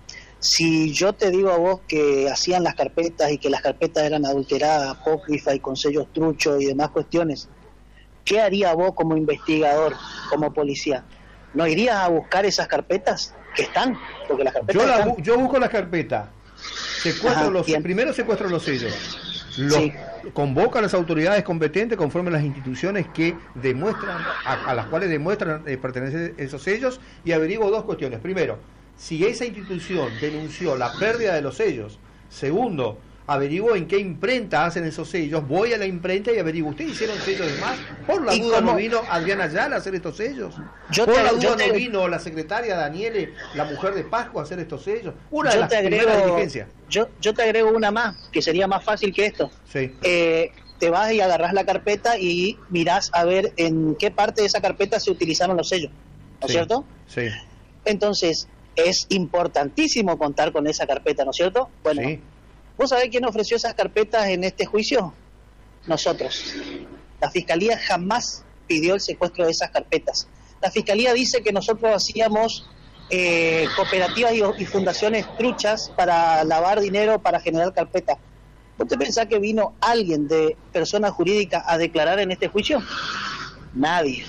Si yo te digo a vos que hacían las carpetas y que las carpetas eran adulteradas, apócrifas y con sellos truchos y demás cuestiones, ¿qué haría vos como investigador, como policía? ¿No irías a buscar esas carpetas que están? Porque las carpetas Yo, la están. bu- yo busco las carpetas, secuestro Ajá, los, bien. primero secuestro los sellos, los Sí. convoco a las autoridades competentes conforme a las instituciones que demuestran, a, a las cuales demuestran eh, pertenecer esos sellos, y averiguo dos cuestiones. Primero, si esa institución denunció la pérdida de los sellos. Segundo, averiguo en qué imprenta hacen esos sellos, voy a la imprenta y averiguo, ¿ustedes hicieron sellos de más? Por la ¿Y duda cómo? no vino Adriana Ayala a hacer estos sellos. Yo Por te- la duda yo te- no vino la secretaria Daniele, la mujer de Pasco, a hacer estos sellos. Una de Yo las te primeras agrego, diligencias. yo, yo te agrego una más, que sería más fácil que esto. Sí. Eh, te vas y agarrás la carpeta y mirás a ver en qué parte de esa carpeta se utilizaron los sellos, ¿no es Sí, cierto? Sí. Entonces, es importantísimo contar con esa carpeta, ¿no es cierto? Bueno, Sí. ¿vos sabés quién ofreció esas carpetas en este juicio? Nosotros. La Fiscalía jamás pidió el secuestro de esas carpetas. La Fiscalía dice que nosotros hacíamos eh, cooperativas y, y fundaciones truchas para lavar dinero, para generar carpetas. ¿Vos te pensás que vino alguien de persona jurídica a declarar en este juicio? Nadie.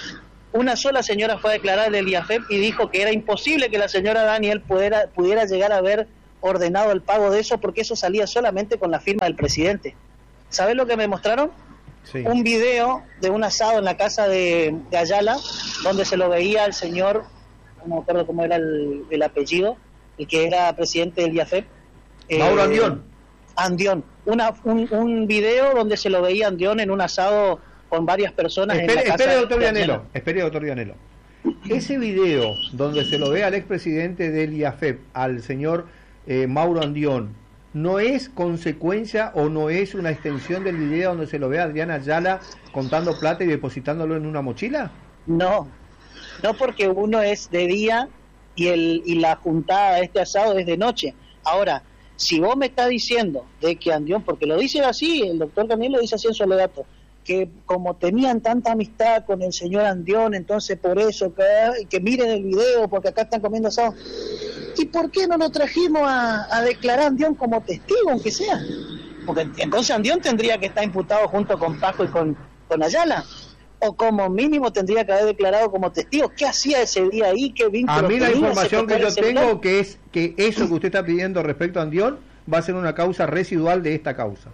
Una sola señora fue a declarar del I A F E P y dijo que era imposible que la señora Daniel pudiera, pudiera llegar a haber ordenado el pago de eso, porque eso salía solamente con la firma del presidente. ¿Sabés lo que me mostraron? Sí. Un video de un asado en la casa de, de Ayala, donde se lo veía al señor, no me acuerdo cómo era el, el apellido, el que era presidente del I A F E P. Mauro eh, Andión. Andión. Una, un, un video donde se lo veía a Andión en un asado con varias personas Espere, en la casa espere, de- doctor de Vianelo. Ayala. Espere, doctor Vianelo. Ese video donde se lo ve al expresidente del I A F E P, al señor eh, Mauro Andión, ¿no es consecuencia o no es una extensión del video donde se lo ve a Adriana Ayala contando plata y depositándolo en una mochila? No, no, porque uno es de día y el y la juntada de este asado es de noche. Ahora, si vos me estás diciendo de que Andión, porque lo dice así, el doctor Daniel lo dice así en su alegato, que como tenían tanta amistad con el señor Andión, entonces por eso, que, que miren el video, porque acá están comiendo asado. ¿Y por qué no lo trajimos a, a declarar a Andión como testigo, aunque sea? Porque entonces Andión tendría que estar imputado junto con Paco y con, con Ayala. O como mínimo tendría que haber declarado como testigo. ¿Qué hacía ese día ahí? ¿Qué vínculo A mí la tenía? información que ¿Se yo tocaba el celular? tengo que es que eso que usted está pidiendo respecto a Andión va a ser una causa residual de esta causa.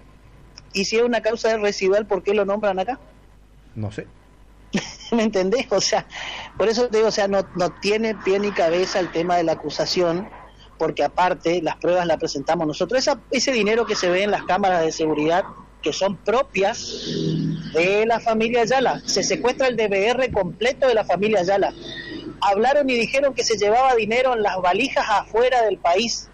Y si es una causa residual, ¿por qué lo nombran acá? No sé. ¿Me entendés? O sea, por eso te digo, o sea, no, no tiene pie ni cabeza el tema de la acusación, porque aparte las pruebas las presentamos nosotros. Esa, ese dinero que se ve en las cámaras de seguridad, que son propias de la familia Ayala, se secuestra el D V R completo de la familia Ayala. Hablaron y dijeron que se llevaba dinero en las valijas afuera del país.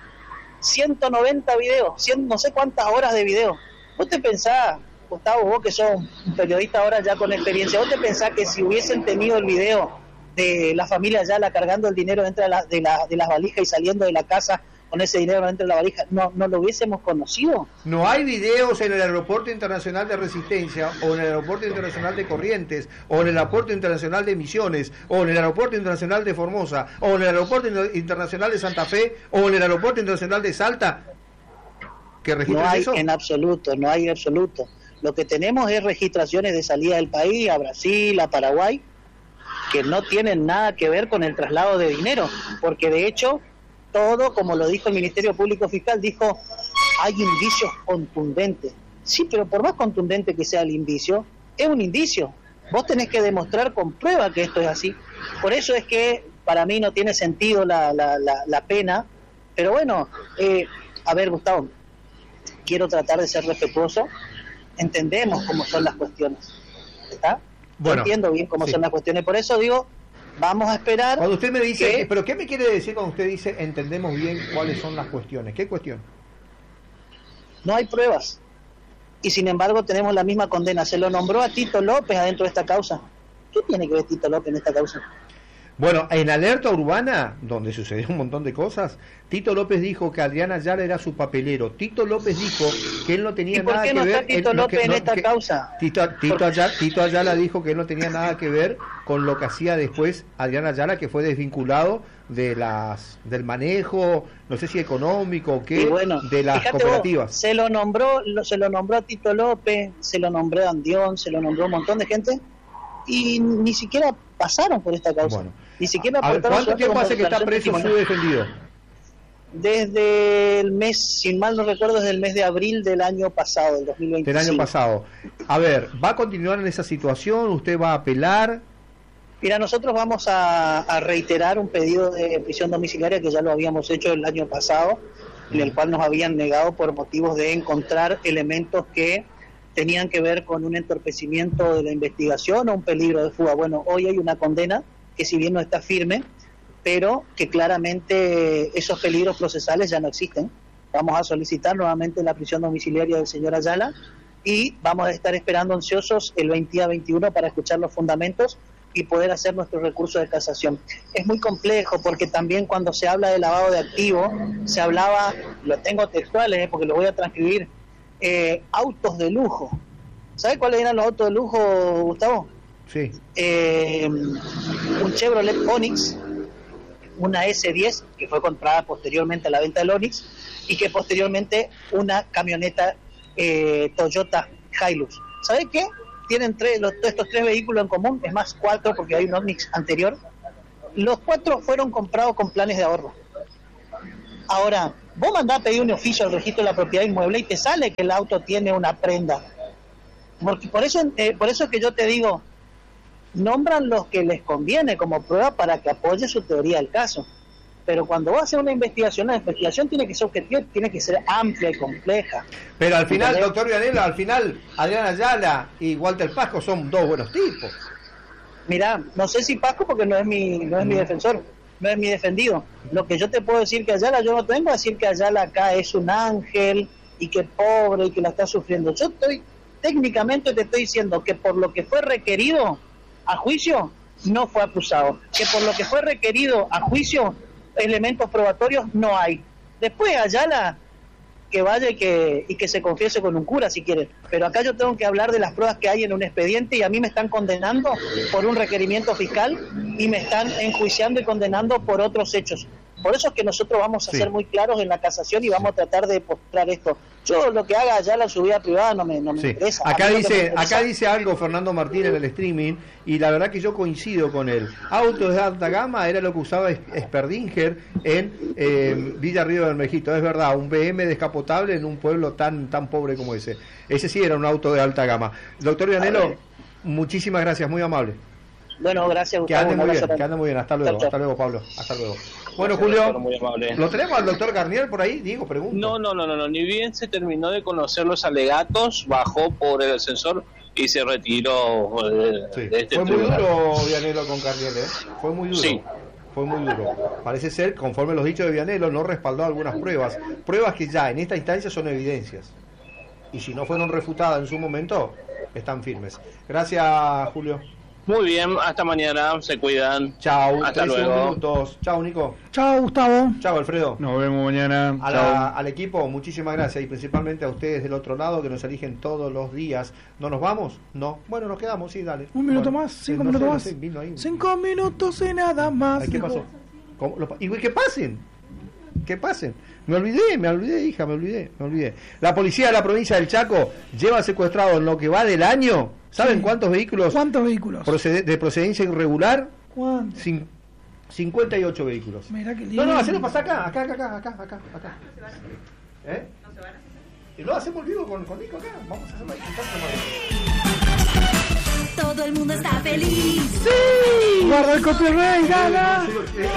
ciento noventa videos, cien, no sé cuántas horas de video. ¿Vos te pensás, Gustavo, vos que sos un periodista ahora ya con experiencia, vos te pensás que si hubiesen tenido el video de la familia Ayala cargando el dinero dentro de, la, de, la, de las valijas y saliendo de la casa con ese dinero dentro de la valija, no, no lo hubiésemos conocido? No hay videos en el Aeropuerto Internacional de Resistencia, o en el Aeropuerto Internacional de Corrientes, o en el Aeropuerto Internacional de Misiones, o en el Aeropuerto Internacional de Formosa, o en el Aeropuerto Internacional de Santa Fe, o en el Aeropuerto Internacional de Salta, que registren No hay eso. en absoluto, no hay en absoluto. Lo que tenemos es registraciones de salida del país a Brasil, a Paraguay, que no tienen nada que ver con el traslado de dinero, porque de hecho todo, como lo dijo el Ministerio Público Fiscal, dijo hay indicios contundentes. Sí, pero por más contundente que sea el indicio, es un indicio. Vos tenés que demostrar con prueba que esto es así. Por eso es que para mí no tiene sentido la, la, la, la pena. Pero bueno, eh, a ver, Gustavo, quiero tratar de ser respetuoso. Entendemos cómo son las cuestiones, ¿está? Bueno, Yo entiendo bien cómo sí. son las cuestiones, por eso digo, vamos a esperar. Cuando usted me dice, que- pero ¿qué me quiere decir cuando usted dice entendemos bien cuáles son las cuestiones? ¿Qué cuestión? no hay pruebas, y sin embargo tenemos la misma condena. Se lo nombró a Tito López adentro de esta causa. ¿Qué tiene que ver Tito López en esta causa? Bueno, en Alerta Urbana, donde sucedió un montón de cosas, Tito López dijo que Adriana Ayala era su papelero. Tito López dijo que él no tenía ¿Y por nada qué que no ver... está Tito él- no, López que- en no, esta que- causa? Tito, Tito, Por- Ayala, Tito Ayala dijo que él no tenía nada que ver con lo que hacía después Adriana Ayala, que fue desvinculado de las del manejo, no sé si económico o qué, Y bueno, de las fíjate cooperativas. vos, se lo nombró, lo- se lo nombró a Tito López, se lo nombró a Andión, se lo nombró a un montón de gente, y ni siquiera pasaron por esta causa. Bueno. Ni siquiera A ver, aportaron ¿cuánto su tiempo acta hace que está como preso su declaración defendido? Desde el mes, si mal no recuerdo, desde el mes de abril del año pasado, del dos mil Del veinticinco. año pasado. A ver, ¿va a continuar en esa situación? ¿Usted va a apelar? Mira, nosotros vamos a, a reiterar un pedido de prisión domiciliaria que ya lo habíamos hecho el año pasado, en el cual nos habían negado por motivos de encontrar elementos que tenían que ver con un entorpecimiento de la investigación o un peligro de fuga. Bueno, hoy hay una condena que si bien no está firme, pero que claramente esos peligros procesales ya no existen. Vamos a solicitar nuevamente la prisión domiciliaria del señor Ayala y vamos a estar esperando ansiosos el veinte a veintiuno para escuchar los fundamentos y poder hacer nuestro recurso de casación. Es muy complejo porque también cuando se habla de lavado de activos, se hablaba, lo tengo textuales eh, porque lo voy a transcribir, eh, autos de lujo. ¿Sabes cuáles eran los autos de lujo, Gustavo? Sí. Eh, un Chevrolet Onix, una ese diez que fue comprada posteriormente a la venta del Onix y que posteriormente una camioneta eh, Toyota Hilux. ¿Sabes qué? Tienen tres, los, estos tres vehículos en común, es más cuatro porque hay un Onix anterior. Los cuatro fueron comprados con planes de ahorro. Ahora, vos mandás a pedir un oficio al registro de la propiedad inmueble y te sale que el auto tiene una prenda. Porque por eso, eh, por eso es que yo te digo, nombran los que les conviene como prueba para que apoye su teoría del caso. Pero cuando vas a hacer una investigación, la investigación tiene que ser objetiva, tiene que ser amplia y compleja. Pero al final, doctor Vianello, al final, Adriana Ayala y Walter Pasco son dos buenos tipos. Mirá, no sé si Pasco porque no es mi no es mm. mi defensor, no es mi defendido. Lo que yo te puedo decir que Ayala, yo no tengo a decir que Ayala acá es un ángel y que pobre y que la está sufriendo. Yo estoy, técnicamente te estoy diciendo que por lo que fue requerido a juicio, no fue acusado. Que por lo que fue requerido a juicio, elementos probatorios no hay. Después Ayala que vaya y que y que se confiese con un cura si quiere, pero acá yo tengo que hablar de las pruebas que hay en un expediente y a mí me están condenando por un requerimiento fiscal y me están enjuiciando y condenando por otros hechos. Por eso es que nosotros vamos a sí. ser muy claros en la casación y vamos a tratar de demostrar esto. Yo lo que haga Ayala en su vida privada no me, no me sí. interesa. Acá dice, acá dice algo Fernando Martín en el streaming y la verdad que yo coincido con él. Autos de alta gama era lo que usaba Sperdinger en eh, Villa Río de Bermejito. Es verdad, un B M descapotable en un pueblo tan tan pobre como ese. Ese sí era un auto de alta gama. Doctor Vianello, muchísimas gracias, muy amable. Bueno, gracias. Que ande muy bien, que ande muy bien. Hasta luego, hasta luego, Pablo. Hasta luego. Bueno, Julio, ¿lo tenemos al doctor Garnier por ahí? Digo, pregunto. No, no, no, no, no, ni bien se terminó de conocer los alegatos, bajó por el ascensor y se retiró de, sí. de este Fue tribunal. muy duro Vianello con Garnier, ¿eh? Fue muy duro. Sí. Fue muy duro. Parece ser, conforme los dichos de Vianello, no respaldó algunas pruebas. Pruebas que ya en esta instancia son evidencias. Y si no fueron refutadas en su momento, están firmes. Gracias, Julio. Muy bien, hasta mañana, se cuidan. Chau, hasta luego. Minutos. Chau, Nico. Chau, Gustavo. Chau, Alfredo. Nos vemos mañana. A la, al equipo, muchísimas gracias y principalmente a ustedes del otro lado que nos eligen todos los días. ¿No nos vamos? No. Bueno, nos quedamos, sí, dale. Un minuto bueno, más, cinco no minutos sé, más. No sé, ahí. Cinco minutos y nada más. Ay, ¿qué pasó? ¿Cómo? Lo, y que pasen. Que pasen. Me olvidé, me olvidé, hija, me olvidé, me olvidé. La policía de la provincia del Chaco lleva secuestrado en lo que va del año. ¿Saben sí. cuántos vehículos? ¿Cuántos vehículos? Proced de procedencia irregular. ¿Cuántos? Cin cincuenta y ocho vehículos. Mirá qué lindo. No, no, hacelo pasar acá, acá, acá, acá, acá, acá. ¿Eh? No se van a hacer. Y lo hacemos vivo con, con Nico acá. Vamos a hacerlo ahí. Todo el mundo está feliz. ¡Sí! Guarda el copyright, Dana.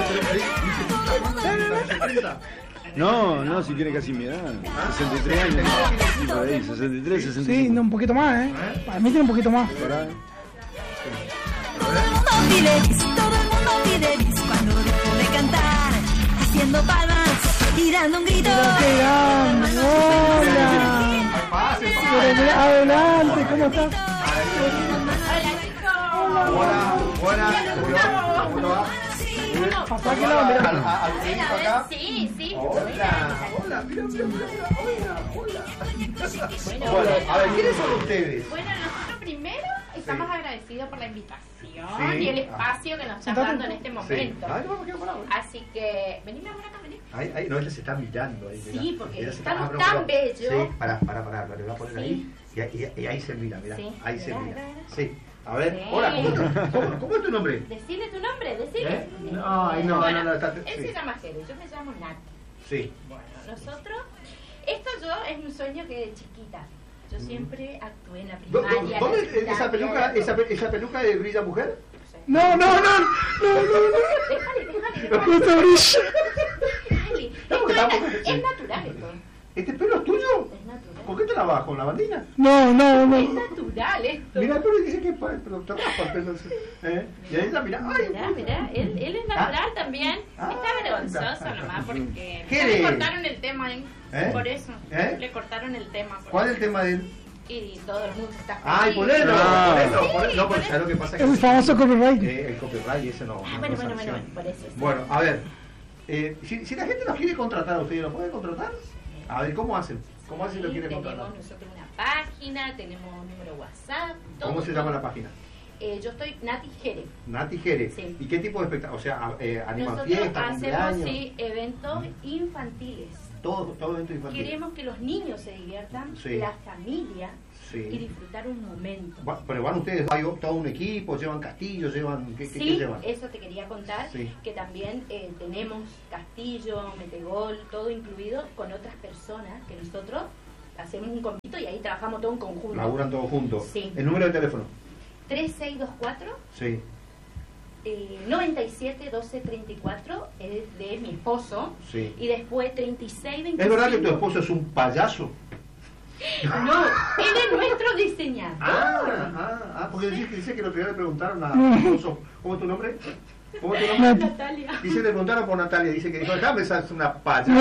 No, no, si tiene casi mi edad. sesenta y tres años. Sí, por ahí, sesenta y tres, sesenta y cinco. Sí, no, un poquito más, ¿eh? Para mí tiene un poquito más. Todo el mundo feliz, todo el mundo feliz cuando dejo de cantar, haciendo palmas y dando un grito. ¡Qué grande! ¡Hola! Adelante, ¿cómo estás? Hola, hola, hola. Pasá que la mira. Acá. Sí, sí. Hola, hola, mira, mira, mira, hola, hola. Bueno, a ver, ¿quiénes son ustedes? Bueno, nosotros primero estamos Sí. agradecidos por la invitación Sí. y el espacio que nos están dando en este momento. Sí. Ay, no, qué bueno. Así que, venime ahora acá, vení. Ahí, ahí, no, ella se está mirando ahí. Sí, mira. porque Ella se estamos está- tan ah, no, pero- bellos. Sí, para, para, para, le voy a poner Sí. ahí y, y, y ahí se mira, mira, Sí. ahí se Mira, mira. mira, mira. Sí, a ver, Sí. hola, ¿cómo, cómo, cómo es tu nombre? Decile tu nombre, decile. ¿Eh? No, ay, no, Bueno, no, no, está- él sí. se llama Jere, yo me llamo Nati. Sí. Bueno, nosotros, esto yo es un sueño que de chiquita, yo siempre actué en la ¿Dó- primaria. dó- ¿Dónde la es esa secundaria, peluca, la- esa, pe- esa peluca de brilla mujer? No, no, no, no, no, no. Déjale, déjale, No déjale. te brilla. Déjale. No, porque Esto estamos- es, es natural esto. ¿Este pelo es tuyo? Es natural. ¿Por qué te la bajas? ¿Con la bandina? No, no, Es no. natural esto. Mira, pero dice que pa- pero te raspa el pelo. ¿Eh? Y ahí está, mira. Ay, Mirá, mirá, él, él es natural también. Ah. Está vergonzoso nomás porque ¿Qué ya le eres? cortaron el tema ahí. ¿Eh? Por eso. ¿Eh? Le cortaron el tema. por ¿Cuál es eso. el tema de él? y todo el mundo está ¡Ay, feliz. ponelo! Ah. ponelo, Sí, ponelo. No, pero ponelo. ¿sabes lo que pasa? Que El famoso copyright. Eh, el copyright, ese no. Ah, no bueno, es bueno, sanción. bueno, por eso. sí. Bueno, a ver, eh, si, si la gente nos quiere contratar a ustedes, ¿lo pueden contratar? A ver, ¿cómo hacen? ¿Cómo hacen si lo Sí, quiere tenemos contratar? nosotros una página, tenemos un número WhatsApp. Todo, ¿Cómo se llama la página? Eh, yo estoy Nati Jerez. Nati Jerez. Sí. ¿Y qué tipo de espectáculos? O sea, eh, animan Nosotros fiestas, hacemos cumpleaños. sí, eventos infantiles. Todo, todo evento infantil. Queremos que los niños se diviertan, Sí. la familia, Sí. y disfrutar un momento. Va- Pero van ustedes, hay todo un equipo, llevan castillos, llevan. ¿Qué, qué- Sí, qué llevan? eso te quería contar, Sí. que también eh, tenemos castillo, metegol, todo incluido con otras personas que nosotros hacemos un convito y ahí trabajamos todo en conjunto. Laburan todos juntos. Sí. ¿El número de teléfono? tres seis dos cuatro, Sí. eh, noventa y siete doce treinta y cuatro es de mi esposo, Sí. y después treinta y seis veinticinco. ¿Es verdad que tu esposo es un payaso? No, él es nuestro diseñador. Ah, ah, ah, porque dice, dice que el otro día le preguntaron a tu esposo, ¿cómo es tu nombre? ¿Cómo es tu nombre? Natalia. Dice, le preguntaron por Natalia, dice que dijo, déjame, esa es una Sí, payasa.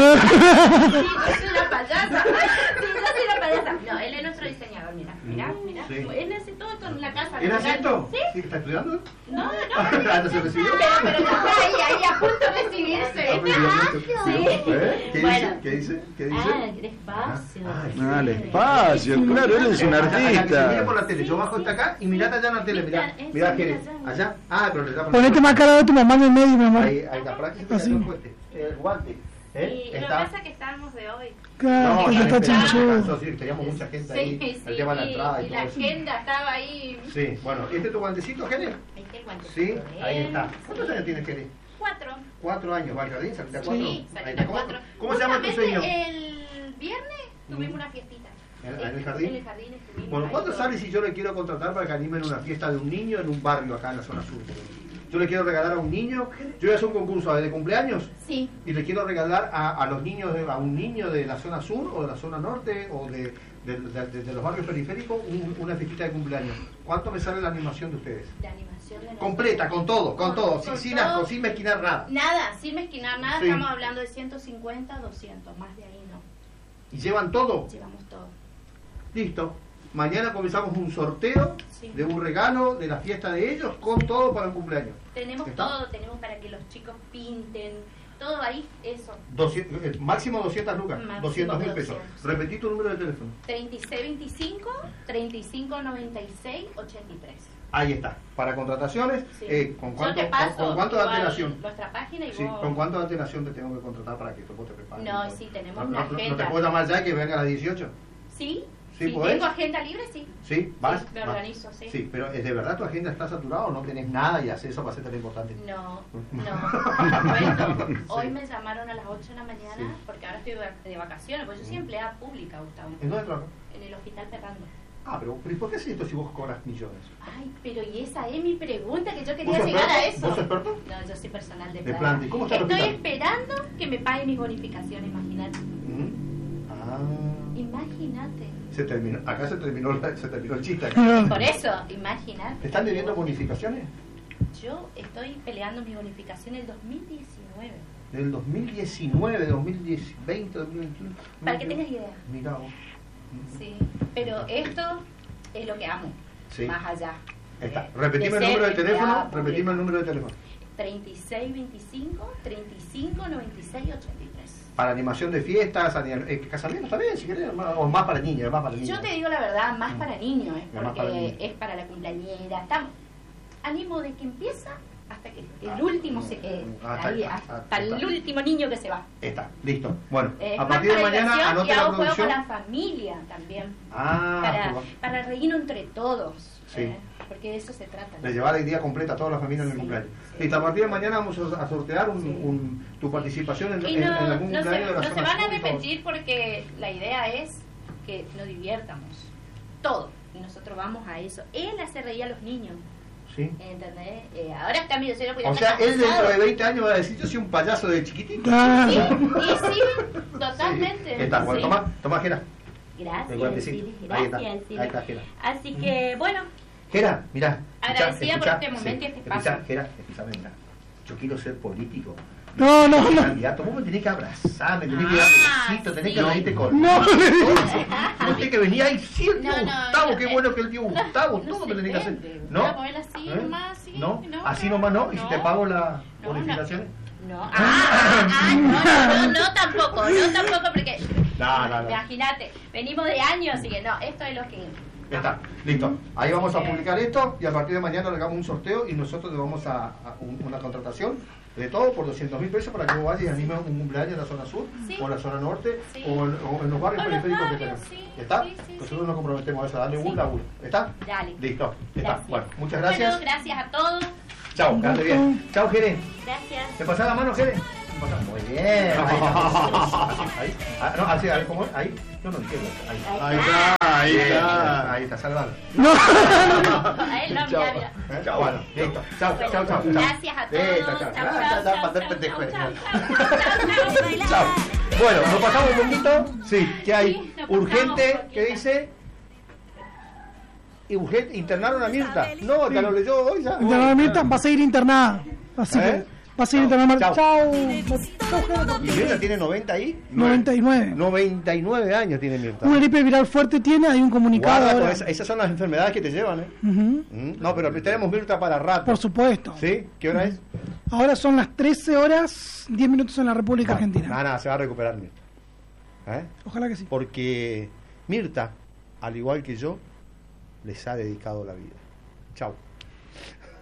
yo soy una payasa. Sí, yo soy una payasa. No, él es nuestro diseñador, mira, mira, mira. Sí. Él hace todo esto en la casa. ¿Él hace ¿verdad? esto? Sí. ¿Sí que está estudiando? No, no. Ah, ¿no se recibió? Pero, pero ya está ahí, ahí a punto de recibirse. Sí. ¿Eh? ¿Qué Bueno. dice? ¿Qué dice? ¿Qué dice? Ah, despacio. Ah, el espacio, claro, él es un Allá, allá, que se mire artista. por la tele, yo bajo hasta acá y mirate allá en la tele, mirá, Mira, mirá, ese, Jerez, mira allá. allá, ah, pero le da Ponete más cara de tu mamá en el medio, mi amor. Ahí, ahí está, para que se te Así. caiga el guante, el guante, ¿eh? Y lo que Está. pasa es que estábamos de hoy. Claro, No, porque ya está está, chanchudo. alcanzó, sí, teníamos mucha gente ahí, Sí, el tema de la sí, entrada y, y todo la eso. agenda estaba ahí. Sí, bueno, ¿este es tu guantecito, Jerez? Ahí te cuento. Sí, ahí está. ¿Cuántos años tienes, Jerez? Cuatro. Cuatro años, ¿va al jardín? ¿Saliste a cuatro? Sí, Ahí salí está. a ¿Cómo, cuatro. ¿Cómo se llama tu Justamente sueño? El viernes tuvimos una fiestita. ¿En, en el jardín? En el jardín estuvimos. Bueno, ahí ¿cuánto todo. sale si yo le quiero contratar para que animen una fiesta de un niño en un barrio acá en la zona sur? Yo le quiero regalar a un niño, yo voy a hacer un concurso de cumpleaños Sí. y le quiero regalar a, a los niños, de, a un niño de la zona sur o de la zona norte o de, de, de- de- de los barrios periféricos un- una fiestita de cumpleaños. ¿Cuánto me sale la animación de ustedes? La animación de nosotros. Completa, con todo, con Con- todo, con sin, sin todo. asco, sin mezquinar nada. Nada, sin mezquinar nada, Sí. estamos hablando de ciento cincuenta, doscientos, más de ahí no. ¿Y llevan todo? Llevamos todo. Listo. Mañana comenzamos un sorteo Sí. de un regalo de la fiesta de ellos con todo para el cumpleaños. Tenemos ¿Está? todo, tenemos para que los chicos pinten, todo ahí, eso. doscientos, eh, máximo doscientas lucas, Máximo doscientos mil de pesos. doscientos. Repetí tu número de teléfono. treinta y seis veinticinco, treinta y cinco noventa y seis, ochenta y tres. Ahí está. Para contrataciones, Sí. eh, ¿con Yo cuánto, te paso con, con cuánto de igual antelación? nuestra página y Sí, vos... ¿con cuánto de antelación te tengo que contratar para que vos te prepares? No, sí, tenemos no, una no, no, agenda. ¿No te puedo llamar ya y que venga a las dieciocho? Sí, ¿Sí si podés? tengo agenda libre, sí. ¿Sí? ¿Vas? Sí, me Vas. organizo, sí. Sí, pero ¿es de verdad tu agenda está saturada o no tenés nada y haces eso para hacerte lo importante? No, no. Te cuento, hoy Sí. me llamaron a las ocho de la mañana Sí. porque ahora estoy de vacaciones, porque yo soy empleada pública, Gustavo. ¿En dónde trabajas? En el Hospital Ferrando. Ah, pero, pero ¿y por qué haces esto si vos cobras millones? Ay, pero y esa es mi pregunta, que yo ¿Vos quería sos llegar a experto? eso. ¿Vos sos experto? No, yo soy personal de De planta. planta. ¿Y cómo está el Estoy hospital? esperando que me paguen mis bonificaciones, imagínate. Mm. Ah. Imagínate. Se terminó, acá se terminó, la- se terminó el chiste. Acá. Por eso, imagínate. ¿Te están debiendo bonificaciones? Yo estoy peleando mis bonificaciones del dos mil diecinueve. Del dos mil diecinueve, dos mil veinte, dos mil veintiuno. Para que tengas idea. Mirá vos. Sí, pero esto es lo que amo. Sí. Más allá. Está. de- Repetime el de ser número de teléfono. empleada Repetime pública. el número de teléfono. treinta y seis veinticinco, treinta y cinco noventa y seis, ochenta y tres. Para animación de fiestas, anim- eh, casamientos también, si querés, más- o más para niñas, más para niños. Yo te digo la verdad, más para niños, ¿eh? Más porque para niños. es para la cumpleañera. Estamos, animo de que empieza hasta que el Ah, último se quede. hasta- ahí, hasta- hasta el hasta- último niño que se va. Está, listo. Bueno, Eh, a más partir de para mañana diversión, anote y la hago juego con producción. la familia también. Ah, para, pues, para reírnos entre todos. Sí. ¿eh? Porque de eso se trata. ¿no? de llevar el día completa a toda la familia en el Sí, cumpleaños. sí. Listo, a partir de mañana vamos a a sortear un, Sí. un- tu participación en, Y en- no, en algún no se, cumpleaños de la no se zona van a sur y todo. arrepentir porque la idea es que nos divirtamos. Todo. Y nosotros vamos a eso. Él hace reír a los niños. Sí. ¿Entendés? Eh, ahora está medio serio porque O ya sea, está él dentro cansado. de veinte años va a decir, yo soy un payaso de chiquitito. Ah, Sí, y sí, totalmente. Sí. Está, bueno, Sí. toma, toma, Jera. Gracias, El guantecito. Siri, Ahí está, gracias, Siri. ahí está, Jera. Así que, bueno, Jera, mirá. Agradecida por este momento y este Escuchá, espacio. Jera, escuchame, mirá. Yo quiero ser político. no, no, no. Candidato, vos me tenés que abrazar, me tenés que dar Ah, besito, tenés sí. que reírte con No. todo. No sé que venía ahí, sí, el tío No, no, Gustavo, no, qué eh, bueno que el tío Gustavo, no todo se me tenía que hacer. vende. ¿No? Voy a poner así, ¿Eh? nomás, sí, ¿No? no, Así no, nomás no, y si no. te pago las No, bonificaciones. No, ah, ah, ah, no, no, no, no, tampoco, no, tampoco, porque No, no, no. imagínate, venimos de años, así que no, esto es lo que... Ya está, listo. Ahí vamos a publicar esto y a partir de mañana le hagamos un sorteo y nosotros le vamos a, a un- una contratación de todo por doscientos mil pesos para que vos vayas y animes un cumpleaños en la zona sur Sí. o en la zona norte Sí. o, en, o en los barrios O los periféricos que barrios, tenemos. sí, ¿Está? sí, sí, Nosotros nos comprometemos a eso, a darle un Sí. laburo. ¿Está? Dale. Listo, está. Gracias. Bueno, muchas gracias. Bueno, gracias a todos. Chao, que ande bien. Chao, Jere. Gracias. ¿Te pasás la mano, Jere? ¿Te pasás? Muy bien. Ahí, así, ahí. Ah, no, así, a ver, ¿cómo es? Ahí. Yo no entiendo. Ahí. Ahí está, ahí Bien, está. Ahí está, salvado. A él no, mira, mira. ¿Eh? Chao, bueno, listo. Chao, Bueno, chao, chao. gracias a todos. Listo, chao. Chao, Ah, chao, chao, chao, para hacer chao, pendejo. chao, chao, chao, chao. Chao. Bueno, nos pasamos un poquito. Sí, ¿qué hay? Sí, nos pasamos Urgente, un ¿qué dice? Y urgente, internaron a Mirta. No, te lo leyó hoy ya. Internada Mirta va a seguir internada. Así ¿Eh? que va a seguir internada. Chao. Chao. ¿Y Mirta tiene noventa ahí? noventa y nueve. noventa y nueve años tiene Mirta. Una gripe viral fuerte tiene, hay un comunicado Guarda con ahora. esa- esas son las enfermedades que te llevan, ¿eh? Ujú. Mm, No, pero tenemos Mirta para rato. Por supuesto. ¿Sí? ¿Qué hora es? Ahora son las trece horas, diez minutos en la República Bueno, Argentina. Nada, nada, se va a recuperar Mirta. ¿Eh? Ojalá que sí. Porque Mirta, al igual que yo, les ha dedicado la vida. Chau.